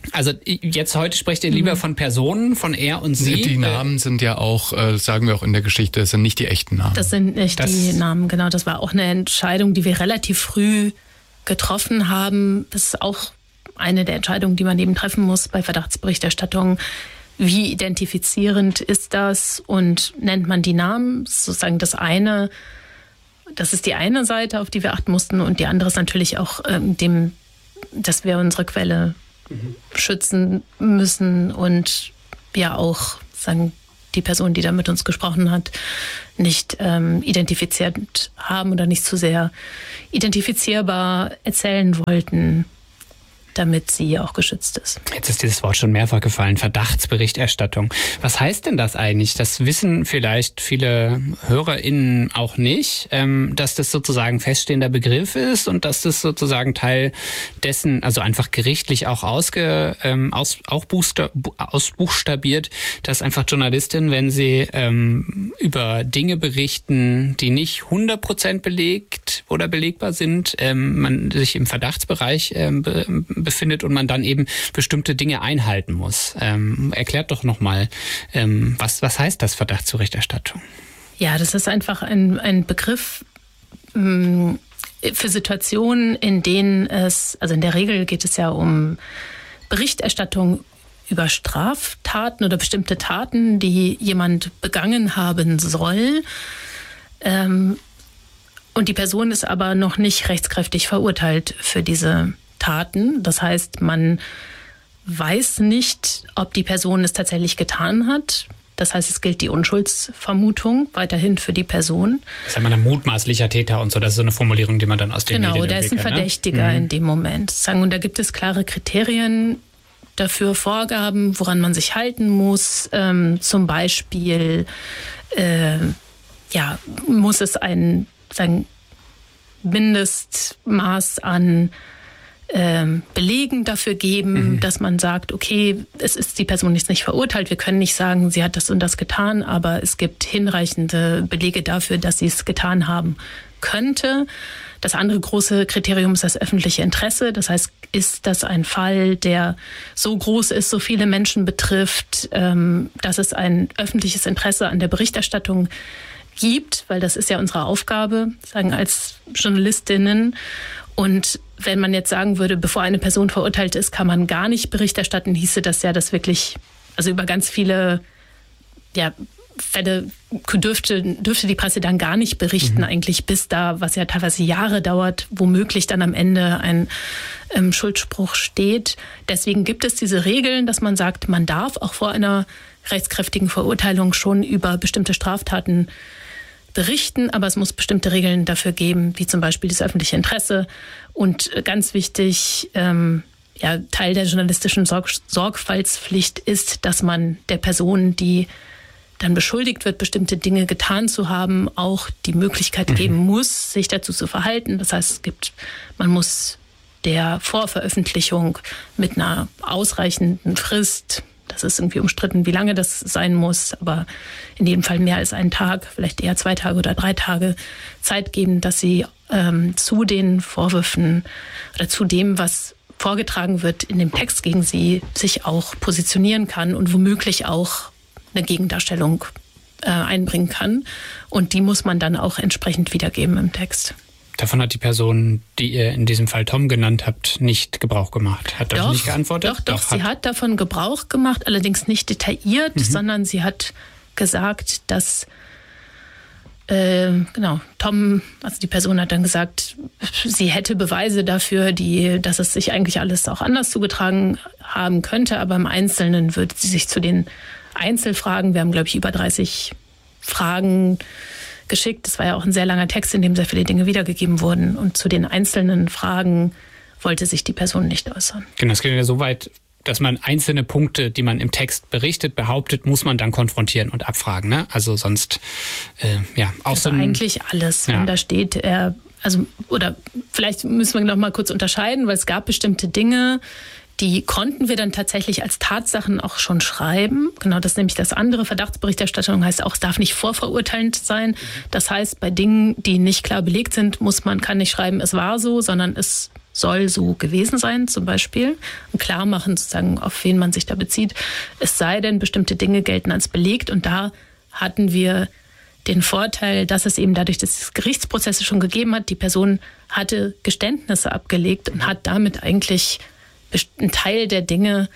Speaker 3: Also jetzt heute sprecht ihr lieber von Personen, von er und sie.
Speaker 5: Die Namen sind ja auch, äh, sagen wir auch in der Geschichte, das sind nicht die echten Namen.
Speaker 4: Das sind nicht das die Namen, genau. Das war auch eine Entscheidung, die wir relativ früh getroffen haben. Das ist auch eine der Entscheidungen, die man eben treffen muss bei Verdachtsberichterstattung. Wie identifizierend ist das und nennt man die Namen? Sozusagen das eine, das ist die eine Seite, auf die wir achten mussten, und die andere ist natürlich auch ähm, dem, dass wir unsere Quelle mhm. schützen müssen und ja auch sagen, die Person, die da mit uns gesprochen hat, nicht ähm, identifiziert haben oder nicht zu sehr identifizierbar erzählen wollten, damit sie auch geschützt ist.
Speaker 3: Jetzt ist dieses Wort schon mehrfach gefallen, Verdachtsberichterstattung. Was heißt denn das eigentlich? Das wissen vielleicht viele HörerInnen auch nicht, ähm, dass das sozusagen feststehender Begriff ist und dass das sozusagen Teil dessen, also einfach gerichtlich auch ausge, ähm, aus, auch buchsta- ausbuchstabiert, dass einfach Journalistinnen, wenn sie ähm, über Dinge berichten, die nicht hundert Prozent belegt oder belegbar sind, ähm, man sich im Verdachtsbereich ähm, be- befindet und man dann eben bestimmte Dinge einhalten muss. Ähm, erklärt doch nochmal, ähm, was, was heißt das Verdachtsberichterstattung?
Speaker 4: Ja, das ist einfach ein, ein Begriff ähm, für Situationen, in denen es, also in der Regel geht es ja um Berichterstattung über Straftaten oder bestimmte Taten, die jemand begangen haben soll. Ähm, und die Person ist aber noch nicht rechtskräftig verurteilt für diese Taten. Das heißt, man weiß nicht, ob die Person es tatsächlich getan hat. Das heißt, es gilt die Unschuldsvermutung weiterhin für die Person.
Speaker 3: Das ist ja mal ein mutmaßlicher Täter und so. Das ist so eine Formulierung, die man dann aus den
Speaker 4: Genau,
Speaker 3: Medien
Speaker 4: der ist ein
Speaker 3: entwickelt,
Speaker 4: Verdächtiger
Speaker 3: ne?
Speaker 4: in dem Moment. Und da gibt es klare Kriterien dafür, Vorgaben, woran man sich halten muss. Ähm, zum Beispiel äh, ja, muss es ein sagen, Mindestmaß an Ähm, Belegen dafür geben, mhm. dass man sagt, okay, es ist die Person jetzt nicht verurteilt, wir können nicht sagen, sie hat das und das getan, aber es gibt hinreichende Belege dafür, dass sie es getan haben könnte. Das andere große Kriterium ist das öffentliche Interesse. Das heißt, ist das ein Fall, der so groß ist, so viele Menschen betrifft, ähm, dass es ein öffentliches Interesse an der Berichterstattung gibt, weil das ist ja unsere Aufgabe, sagen als Journalistinnen. Und wenn man jetzt sagen würde, bevor eine Person verurteilt ist, kann man gar nicht Bericht erstatten, hieße das ja, dass wirklich, also über ganz viele ja, Fälle dürfte, dürfte die Presse dann gar nicht berichten, mhm. eigentlich bis da, was ja teilweise Jahre dauert, womöglich dann am Ende ein ähm, Schuldspruch steht. Deswegen gibt es diese Regeln, dass man sagt, man darf auch vor einer rechtskräftigen Verurteilung schon über bestimmte Straftaten berichten, aber es muss bestimmte Regeln dafür geben, wie zum Beispiel das öffentliche Interesse. Und ganz wichtig, ähm, ja, Teil der journalistischen Sorg- Sorgfaltspflicht ist, dass man der Person, die dann beschuldigt wird, bestimmte Dinge getan zu haben, auch die Möglichkeit mhm. geben muss, sich dazu zu verhalten. Das heißt, es gibt, man muss der Vorveröffentlichung mit einer ausreichenden Frist, das ist irgendwie umstritten, wie lange das sein muss, aber in jedem Fall mehr als einen Tag, vielleicht eher zwei Tage oder drei Tage Zeit geben, dass sie ähm, zu den Vorwürfen oder zu dem, was vorgetragen wird in dem Text gegen sie, sich auch positionieren kann und womöglich auch eine Gegendarstellung äh, einbringen kann. Und die muss man dann auch entsprechend wiedergeben im Text.
Speaker 3: Davon hat die Person, die ihr in diesem Fall Tom genannt habt, nicht Gebrauch gemacht. Hat also nicht geantwortet?
Speaker 4: Doch, doch, doch sie hat. hat davon Gebrauch gemacht, allerdings nicht detailliert, mhm. sondern sie hat gesagt, dass äh, genau, Tom, also die Person hat dann gesagt, sie hätte Beweise dafür, die, dass es sich eigentlich alles auch anders zugetragen haben könnte, aber im Einzelnen würde sie sich zu den Einzelfragen, wir haben glaube ich über dreißig Fragen geschickt. Das war ja auch ein sehr langer Text, in dem sehr viele Dinge wiedergegeben wurden. Und zu den einzelnen Fragen wollte sich die Person nicht äußern.
Speaker 3: Genau, es geht ja so weit, dass man einzelne Punkte, die man im Text berichtet, behauptet, muss man dann konfrontieren und abfragen. Ne? Also sonst, äh, ja.
Speaker 4: Also eigentlich alles, wenn ja. da steht, er, also, oder vielleicht müssen wir noch mal kurz unterscheiden, weil es gab bestimmte Dinge, die konnten wir dann tatsächlich als Tatsachen auch schon schreiben. Genau, das ist nämlich das andere. Verdachtsberichterstattung heißt auch, es darf nicht vorverurteilend sein. Das heißt, bei Dingen, die nicht klar belegt sind, muss man, kann nicht schreiben, es war so, sondern es soll so gewesen sein, zum Beispiel. Und klar machen, sozusagen, auf wen man sich da bezieht. Es sei denn, bestimmte Dinge gelten als belegt. Und da hatten wir den Vorteil, dass es eben dadurch, dass es Gerichtsprozesse schon gegeben hat, die Person hatte Geständnisse abgelegt und hat damit eigentlich einen Teil der Dinge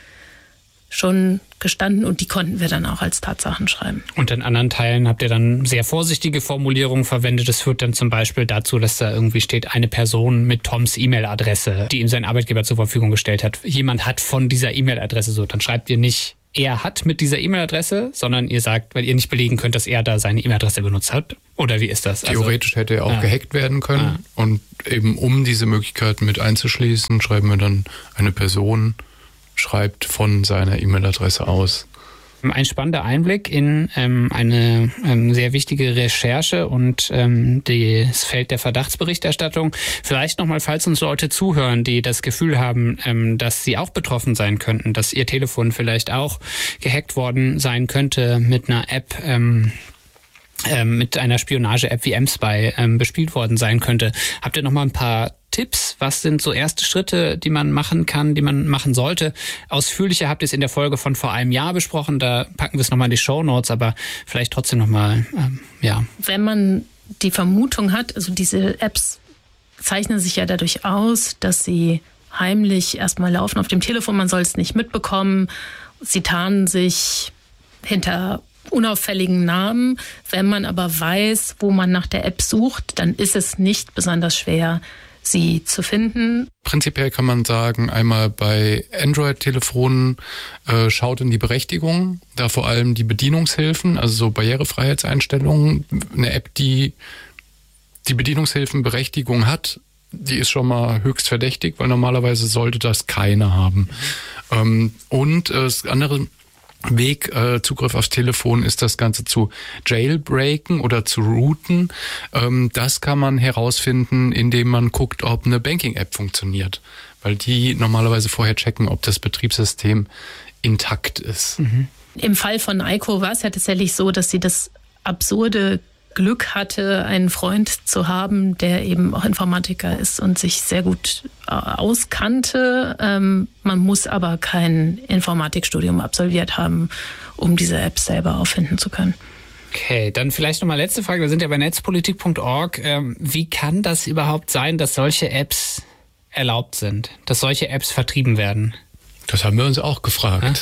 Speaker 4: schon gestanden und die konnten wir dann auch als Tatsachen schreiben.
Speaker 3: Und in anderen Teilen habt ihr dann sehr vorsichtige Formulierungen verwendet. Das führt dann zum Beispiel dazu, dass da irgendwie steht, eine Person mit Toms E-Mail-Adresse, die ihm sein Arbeitgeber zur Verfügung gestellt hat. Jemand hat von dieser E-Mail-Adresse so. Dann schreibt ihr nicht, er hat mit dieser E-Mail-Adresse, sondern ihr sagt, weil ihr nicht belegen könnt, dass er da seine E-Mail-Adresse benutzt hat. Oder wie ist das?
Speaker 5: Theoretisch
Speaker 3: also,
Speaker 5: hätte er auch
Speaker 3: ja.
Speaker 5: gehackt werden können.
Speaker 3: Ja.
Speaker 5: Und eben um diese Möglichkeit mit einzuschließen, schreiben wir dann, eine Person schreibt von seiner E-Mail-Adresse aus.
Speaker 3: Ein spannender Einblick in ähm, eine ähm, sehr wichtige Recherche und ähm, das Feld der Verdachtsberichterstattung. Vielleicht nochmal, falls uns Leute zuhören, die das Gefühl haben, ähm, dass sie auch betroffen sein könnten, dass ihr Telefon vielleicht auch gehackt worden sein könnte mit einer App, ähm, ähm, mit einer Spionage-App wie M-Spy ähm, bespielt worden sein könnte. Habt ihr nochmal ein paar Tipps? Was sind so erste Schritte, die man machen kann, die man machen sollte? Ausführlicher habt ihr es in der Folge von vor einem Jahr besprochen. Da packen wir es nochmal in die Shownotes, aber vielleicht trotzdem nochmal, ähm, ja.
Speaker 4: Wenn man die Vermutung hat, also diese Apps zeichnen sich ja dadurch aus, dass sie heimlich erstmal laufen auf dem Telefon. Man soll es nicht mitbekommen. Sie tarnen sich hinter unauffälligen Namen. Wenn man aber weiß, wo man nach der App sucht, dann ist es nicht besonders schwer, sie zu finden.
Speaker 5: Prinzipiell kann man sagen, einmal bei Android-Telefonen äh, schaut in die Berechtigung, da vor allem die Bedienungshilfen, also so Barrierefreiheitseinstellungen. Eine App, die die Bedienungshilfenberechtigung hat, die ist schon mal höchst verdächtig, weil normalerweise sollte das keiner haben. Ähm, und äh, das andere Weg, äh, Zugriff aufs Telefon, ist das Ganze zu jailbreaken oder zu rooten. Ähm, das kann man herausfinden, indem man guckt, ob eine Banking-App funktioniert. Weil die normalerweise vorher checken, ob das Betriebssystem intakt ist.
Speaker 4: Mhm. Im Fall von Eiko war es ja tatsächlich so, dass sie das absurde Glück hatte, einen Freund zu haben, der eben auch Informatiker ist und sich sehr gut äh, auskannte. Ähm, man muss aber kein Informatikstudium absolviert haben, um diese App selber auffinden zu können.
Speaker 3: Okay, dann vielleicht nochmal letzte Frage. Wir sind ja bei netzpolitik punkt org. Ähm, wie kann das überhaupt sein, dass solche Apps erlaubt sind, dass solche Apps vertrieben werden?
Speaker 5: Das haben wir uns auch gefragt. Ja?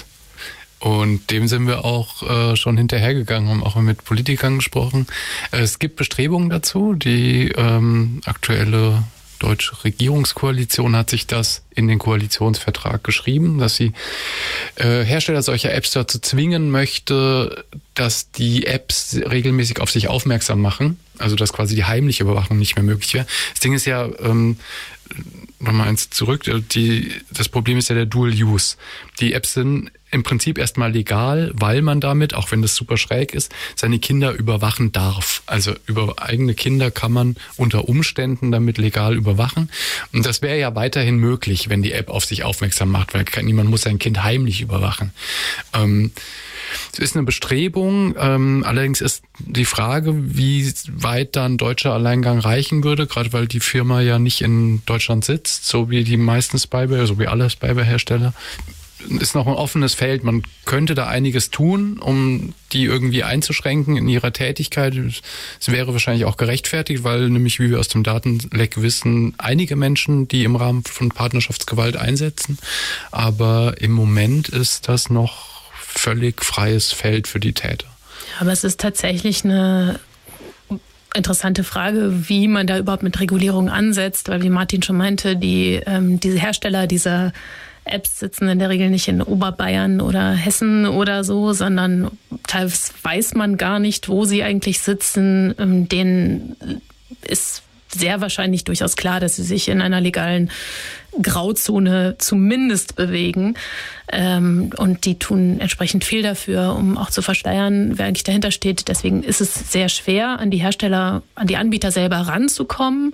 Speaker 5: Und dem sind wir auch äh, schon hinterhergegangen, haben auch mit Politikern gesprochen. Es gibt Bestrebungen dazu. Die ähm, aktuelle deutsche Regierungskoalition hat sich das in den Koalitionsvertrag geschrieben, dass sie äh, Hersteller solcher Apps dazu zwingen möchte, dass die Apps regelmäßig auf sich aufmerksam machen. Also dass quasi die heimliche Überwachung nicht mehr möglich wäre. Das Ding ist ja, ähm, nochmal eins zurück, die, das Problem ist ja der Dual Use. Die Apps sind im Prinzip erstmal legal, weil man damit, auch wenn das super schräg ist, seine Kinder überwachen darf. Also über eigene Kinder kann man unter Umständen damit legal überwachen. Und das wäre ja weiterhin möglich, wenn die App auf sich aufmerksam macht, weil niemand muss sein Kind heimlich überwachen. Ähm, es ist eine Bestrebung, ähm, allerdings ist die Frage, wie weit dann deutscher Alleingang reichen würde, gerade weil die Firma ja nicht in Deutschland sitzt, so wie die meisten Spyware, so wie alle Spyware-Hersteller. Ist noch ein offenes Feld. Man könnte da einiges tun, um die irgendwie einzuschränken in ihrer Tätigkeit. Es wäre wahrscheinlich auch gerechtfertigt, weil nämlich, wie wir aus dem Datenleck wissen, einige Menschen, die im Rahmen von Partnerschaftsgewalt einsetzen. Aber im Moment ist das noch völlig freies Feld für die Täter.
Speaker 4: Aber es ist tatsächlich eine interessante Frage, wie man da überhaupt mit Regulierung ansetzt, weil wie Martin schon meinte, die ähm, diese Hersteller dieser Apps sitzen in der Regel nicht in Oberbayern oder Hessen oder so, sondern teilweise weiß man gar nicht, wo sie eigentlich sitzen. Ähm, denen ist sehr wahrscheinlich durchaus klar, dass sie sich in einer legalen Grauzone zumindest bewegen. Ähm, und die tun entsprechend viel dafür, um auch zu versteuern, wer eigentlich dahinter steht. Deswegen ist es sehr schwer, an die Hersteller, an die Anbieter selber ranzukommen.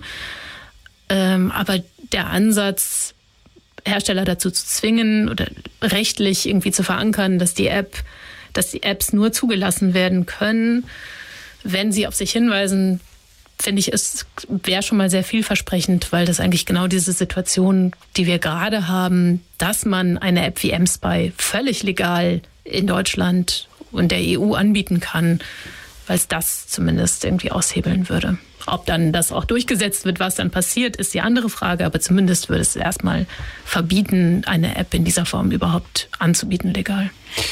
Speaker 4: Ähm, aber der Ansatz, Hersteller dazu zu zwingen oder rechtlich irgendwie zu verankern, dass die App, dass die Apps nur zugelassen werden können, wenn sie auf sich hinweisen, finde ich, es wäre schon mal sehr vielversprechend, weil das eigentlich genau diese Situation, die wir gerade haben, dass man eine App wie mSpy völlig legal in Deutschland und der E U anbieten kann, weil es das zumindest irgendwie aushebeln würde. Ob dann das auch durchgesetzt wird, was dann passiert, ist die andere Frage, aber zumindest würde es erstmal verbieten, eine App in dieser Form überhaupt anzubieten, legal.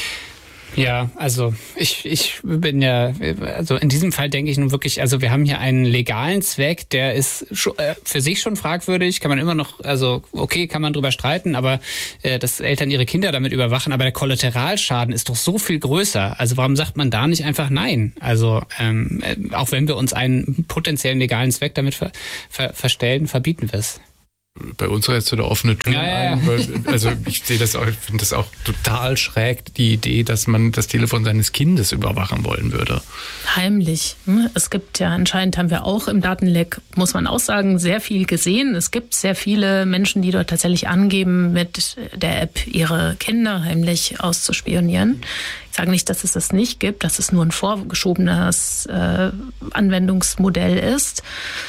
Speaker 3: Ja, also ich, ich bin ja, also in diesem Fall denke ich nun wirklich, also wir haben hier einen legalen Zweck, der ist für sich schon fragwürdig, kann man immer noch, also okay, kann man drüber streiten, aber äh, dass Eltern ihre Kinder damit überwachen, aber der Kollateralschaden ist doch so viel größer. Also warum sagt man da nicht einfach nein? Also ähm, auch wenn wir uns einen potenziellen legalen Zweck damit ver, ver, verstellen, verbieten wir es.
Speaker 5: Bei uns reißt du da offene Türen
Speaker 3: ja, ja, ja.
Speaker 5: ein. Weil, also ich sehe das auch, ich finde das auch total schräg, die Idee, dass man das Telefon seines Kindes überwachen wollen würde.
Speaker 4: Heimlich. Es gibt ja anscheinend, haben wir auch im Datenleck, muss man auch sagen, sehr viel gesehen. Es gibt sehr viele Menschen, die dort tatsächlich angeben, mit der App ihre Kinder heimlich auszuspionieren. Ich sage nicht, dass es das nicht gibt, dass es nur ein vorgeschobenes äh, Anwendungsmodell ist.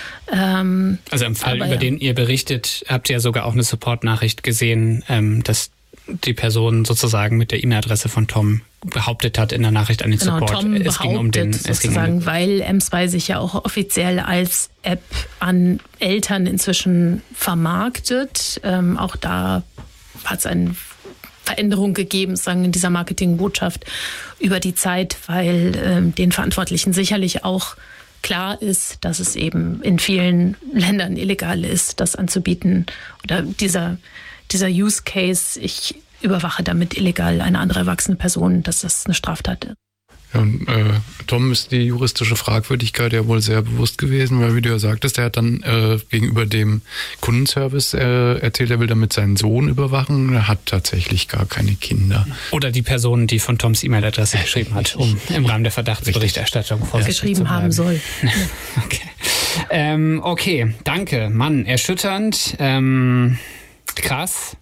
Speaker 4: Ähm,
Speaker 3: also im Fall, über
Speaker 4: ja.
Speaker 3: den ihr berichtet, habt ihr ja sogar auch eine Support-Nachricht gesehen, ähm, dass die Person sozusagen mit der E-Mail-Adresse von Tom behauptet hat in der Nachricht an den
Speaker 4: genau,
Speaker 3: Support.
Speaker 4: Tom
Speaker 3: es ging um den,
Speaker 4: sozusagen,
Speaker 3: es ging um den,
Speaker 4: weil mSpy sich ja auch offiziell als App an Eltern inzwischen vermarktet. Ähm, auch da hat es eine Veränderung gegeben, sagen in dieser Marketingbotschaft über die Zeit, weil ähm, den Verantwortlichen sicherlich auch klar ist, dass es eben in vielen Ländern illegal ist, das anzubieten. Oder dieser, dieser Use Case, ich überwache damit illegal eine andere erwachsene Person, dass das eine Straftat ist.
Speaker 5: Ja, und, äh, Tom ist die juristische Fragwürdigkeit ja wohl sehr bewusst gewesen, weil wie du ja sagtest, er hat dann äh, gegenüber dem Kundenservice äh, erzählt, er will damit seinen Sohn überwachen. Er hat tatsächlich gar keine Kinder.
Speaker 3: Oder die Person, die von Toms E-Mail-Adresse geschrieben hat, um im Rahmen der Verdachtsberichterstattung vorsichtig
Speaker 4: geschrieben
Speaker 3: zu bleiben.
Speaker 4: haben soll.
Speaker 3: Okay. Ähm, okay, danke. Mann, erschütternd, ähm, krass.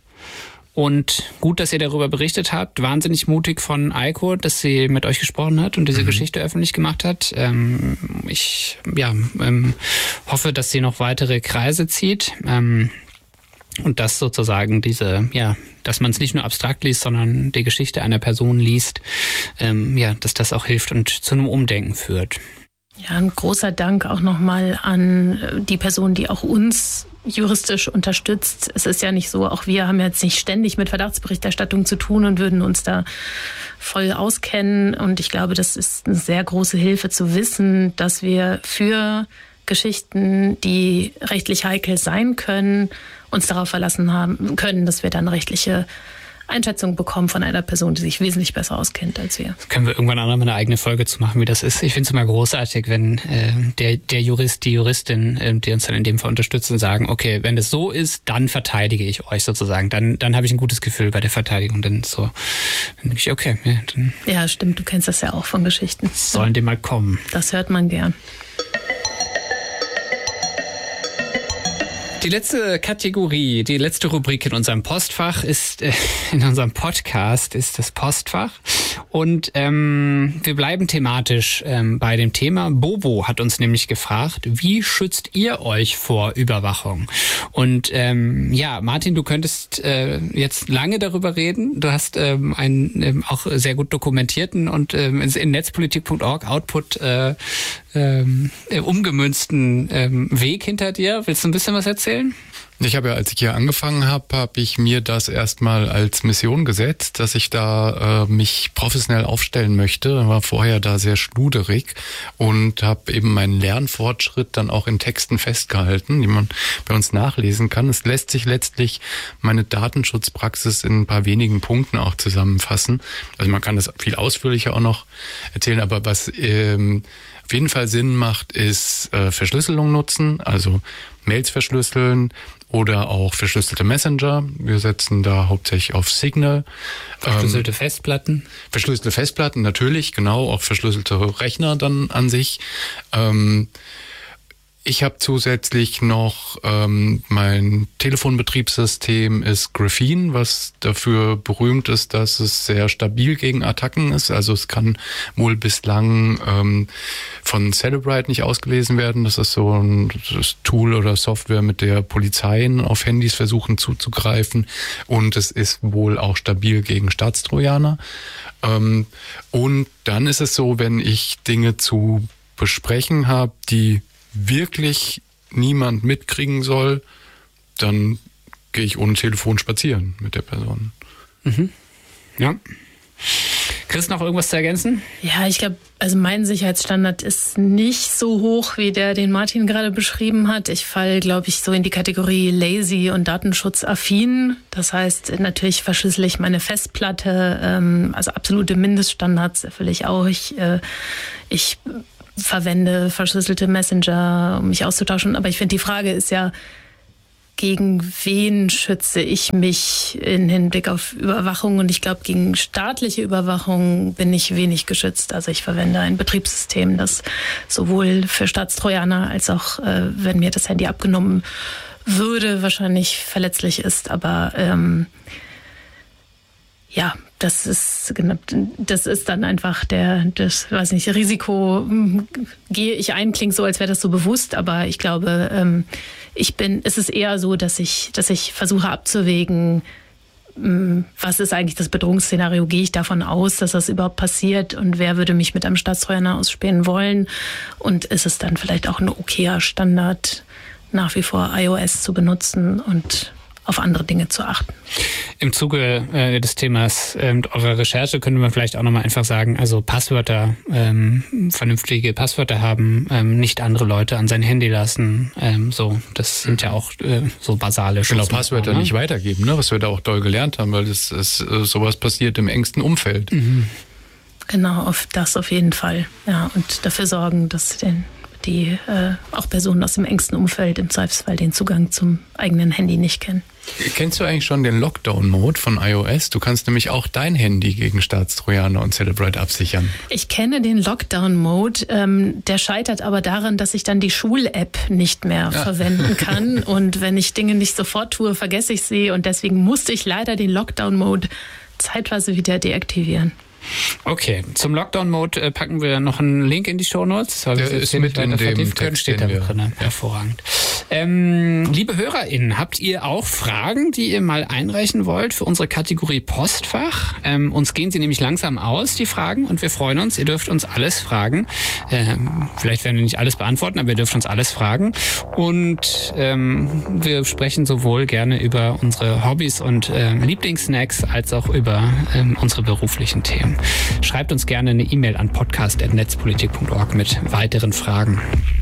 Speaker 3: Und gut, dass ihr darüber berichtet habt. Wahnsinnig mutig von Eiko, dass sie mit euch gesprochen hat und diese mhm. Geschichte öffentlich gemacht hat. Ähm, ich ja, ähm, hoffe, dass sie noch weitere Kreise zieht. Ähm, und dass sozusagen diese, ja, dass man es nicht nur abstrakt liest, sondern die Geschichte einer Person liest, ähm, ja, dass das auch hilft und zu einem Umdenken führt.
Speaker 4: Ja, ein großer Dank auch nochmal an die Person, die auch uns juristisch unterstützt. Es ist ja nicht so, auch wir haben jetzt nicht ständig mit Verdachtsberichterstattung zu tun und würden uns da voll auskennen. Und ich glaube, das ist eine sehr große Hilfe zu wissen, dass wir für Geschichten, die rechtlich heikel sein können, uns darauf verlassen haben können, dass wir dann rechtliche Einschätzung bekommen von einer Person, die sich wesentlich besser auskennt als wir.
Speaker 3: Das können wir irgendwann auch noch mal eine eigene Folge zu machen, wie das ist. Ich finde es immer großartig, wenn äh, der, der Jurist, die Juristin, äh, die uns dann in dem Fall unterstützen, sagen, okay, wenn das so ist, dann verteidige ich euch sozusagen. Dann, dann habe ich ein gutes Gefühl bei der Verteidigung. Dann so, dann denke ich, okay. Ja, dann
Speaker 4: ja, stimmt, du kennst das ja auch von Geschichten.
Speaker 3: Sollen die mal kommen.
Speaker 4: Das hört man gern.
Speaker 3: Die letzte Kategorie, die letzte Rubrik in unserem Postfach ist, äh, in unserem Podcast ist das Postfach. Und ähm, wir bleiben thematisch ähm, bei dem Thema. Bobo hat uns nämlich gefragt, wie schützt ihr euch vor Überwachung? Und ähm, ja, Martin, du könntest äh, jetzt lange darüber reden. Du hast ähm, einen ähm, auch sehr gut dokumentierten und ähm, in netzpolitik punkt org Output äh, ähm, umgemünzten ähm, Weg hinter dir. Willst du ein bisschen was erzählen?
Speaker 5: Ich habe ja, als ich hier angefangen habe, habe ich mir das erstmal als Mission gesetzt, dass ich da äh, mich professionell aufstellen möchte. War vorher da sehr schluderig und habe eben meinen Lernfortschritt dann auch in Texten festgehalten, die man bei uns nachlesen kann. Es lässt sich letztlich meine Datenschutzpraxis in ein paar wenigen Punkten auch zusammenfassen. Also man kann das viel ausführlicher auch noch erzählen, aber was ähm, auf jeden Fall Sinn macht, ist äh, Verschlüsselung nutzen, also Mails verschlüsseln oder auch verschlüsselte Messenger. Wir setzen da hauptsächlich auf Signal.
Speaker 3: Verschlüsselte ähm, Festplatten.
Speaker 5: Verschlüsselte Festplatten, natürlich, genau, auch verschlüsselte Rechner dann an sich. Ähm, Ich habe zusätzlich noch, ähm, mein Telefonbetriebssystem ist Graphene, was dafür berühmt ist, dass es sehr stabil gegen Attacken ist. Also es kann wohl bislang ähm, von Celebrite nicht ausgelesen werden. Das ist so ein das Tool oder Software, mit der Polizeien auf Handys versuchen zuzugreifen. Und es ist wohl auch stabil gegen Staatstrojaner. Ähm, und dann ist es so, wenn ich Dinge zu besprechen habe, die wirklich niemand mitkriegen soll, dann gehe ich ohne Telefon spazieren mit der Person.
Speaker 3: Mhm. Ja. Chris, noch irgendwas zu ergänzen?
Speaker 4: Ja, ich glaube, also mein Sicherheitsstandard ist nicht so hoch, wie der, den Martin gerade beschrieben hat. Ich falle, glaube ich, so in die Kategorie lazy und datenschutzaffin. Das heißt, natürlich verschlüssele ich meine Festplatte, ähm, also absolute Mindeststandards erfülle ich auch. Ich, äh, ich verwende verschlüsselte Messenger, um mich auszutauschen. Aber ich finde, die Frage ist ja, gegen wen schütze ich mich im Hinblick auf Überwachung? Und ich glaube, gegen staatliche Überwachung bin ich wenig geschützt. Also ich verwende ein Betriebssystem, das sowohl für Staatstrojaner als auch, äh, wenn mir das Handy abgenommen würde, wahrscheinlich verletzlich ist. Aber ähm, ja, das ist das ist dann einfach der, das weiß nicht, Risiko gehe ich ein, klingt so, als wäre das so bewusst, aber ich glaube, ähm, ich bin, es ist eher so, dass ich, dass ich versuche abzuwägen, ähm, was ist eigentlich das Bedrohungsszenario, gehe ich davon aus, dass das überhaupt passiert und wer würde mich mit einem Staatstrojaner ausspähen wollen und ist es dann vielleicht auch ein okayer Standard, nach wie vor iOS zu benutzen und auf andere Dinge zu achten.
Speaker 3: Im Zuge äh, des Themas äh, eurer Recherche könnte man vielleicht auch nochmal einfach sagen, also Passwörter, ähm, vernünftige Passwörter haben, ähm, nicht andere Leute an sein Handy lassen, ähm, so, das sind ja auch äh, so basale Schutzmaßnahmen.
Speaker 5: Genau, Passwörter, ne? Nicht weitergeben, ne? Was wir da auch doll gelernt haben, weil das ist, äh, sowas passiert im engsten Umfeld.
Speaker 3: Mhm.
Speaker 4: Genau, auf das auf jeden Fall. Ja, und dafür sorgen, dass den die äh, auch Personen aus dem engsten Umfeld im Zweifelsfall den Zugang zum eigenen Handy nicht kennen.
Speaker 5: Kennst du eigentlich schon den Lockdown-Mode von iOS? Du kannst nämlich auch dein Handy gegen Staatstrojaner und Celebrite absichern.
Speaker 4: Ich kenne den Lockdown-Mode. Ähm, der scheitert aber daran, dass ich dann die Schul-App nicht mehr ja. verwenden kann. Und wenn ich Dinge nicht sofort tue, vergesse ich sie. Und deswegen musste ich leider den Lockdown-Mode zeitweise wieder deaktivieren.
Speaker 3: Okay, zum Lockdown-Mode äh, packen wir noch einen Link in die Shownotes. Der
Speaker 5: ist mit in dem
Speaker 3: Text, steht da drin. Ja. Hervorragend. Ähm, liebe HörerInnen, habt ihr auch Fragen, die ihr mal einreichen wollt für unsere Kategorie Postfach? Ähm, uns gehen sie nämlich langsam aus, die Fragen, und wir freuen uns. Ihr dürft uns alles fragen. Ähm, vielleicht werden wir nicht alles beantworten, aber ihr dürft uns alles fragen. Und ähm, wir sprechen sowohl gerne über unsere Hobbys und ähm, Lieblingssnacks als auch über ähm, unsere beruflichen Themen. Schreibt uns gerne eine E-Mail an podcast at netzpolitik punkt org mit weiteren Fragen.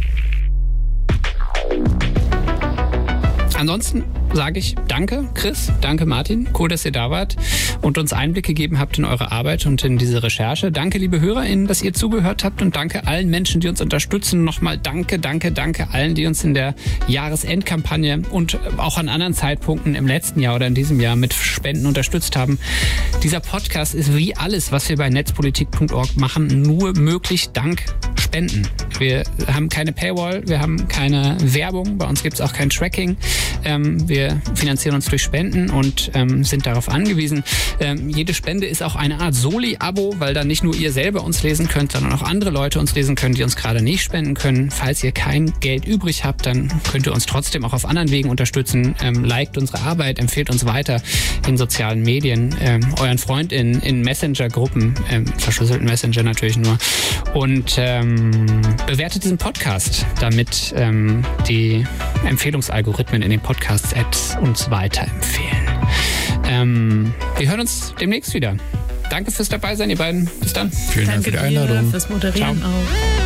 Speaker 3: Ansonsten sage ich danke, Chris, danke, Martin. Cool, dass ihr da wart und uns Einblick gegeben habt in eure Arbeit und in diese Recherche. Danke, liebe HörerInnen, dass ihr zugehört habt und danke allen Menschen, die uns unterstützen. Nochmal danke, danke, danke allen, die uns in der Jahresendkampagne und auch an anderen Zeitpunkten im letzten Jahr oder in diesem Jahr mit Spenden unterstützt haben. Dieser Podcast ist wie alles, was wir bei netzpolitik punkt org machen, nur möglich dank Spenden. Wir haben keine Paywall, wir haben keine Werbung, bei uns gibt es auch kein Tracking. Ähm, wir finanzieren uns durch Spenden und ähm, sind darauf angewiesen. Ähm, jede Spende ist auch eine Art Soli-Abo, weil dann nicht nur ihr selber uns lesen könnt, sondern auch andere Leute uns lesen können, die uns gerade nicht spenden können. Falls ihr kein Geld übrig habt, dann könnt ihr uns trotzdem auch auf anderen Wegen unterstützen. Ähm, liked unsere Arbeit, empfehlt uns weiter in sozialen Medien, ähm, euren FreundInnen in Messenger-Gruppen, ähm, verschlüsselten Messenger natürlich nur, und ähm, bewertet diesen Podcast, damit ähm, die Empfehlungsalgorithmen in den Podcast-Apps uns weiterempfehlen. Ähm, wir hören uns demnächst wieder. Danke fürs Dabeisein, ihr beiden. Bis dann.
Speaker 5: Vielen Dank für die Einladung.
Speaker 4: Fürs Moderieren
Speaker 3: Ciao.
Speaker 4: auch.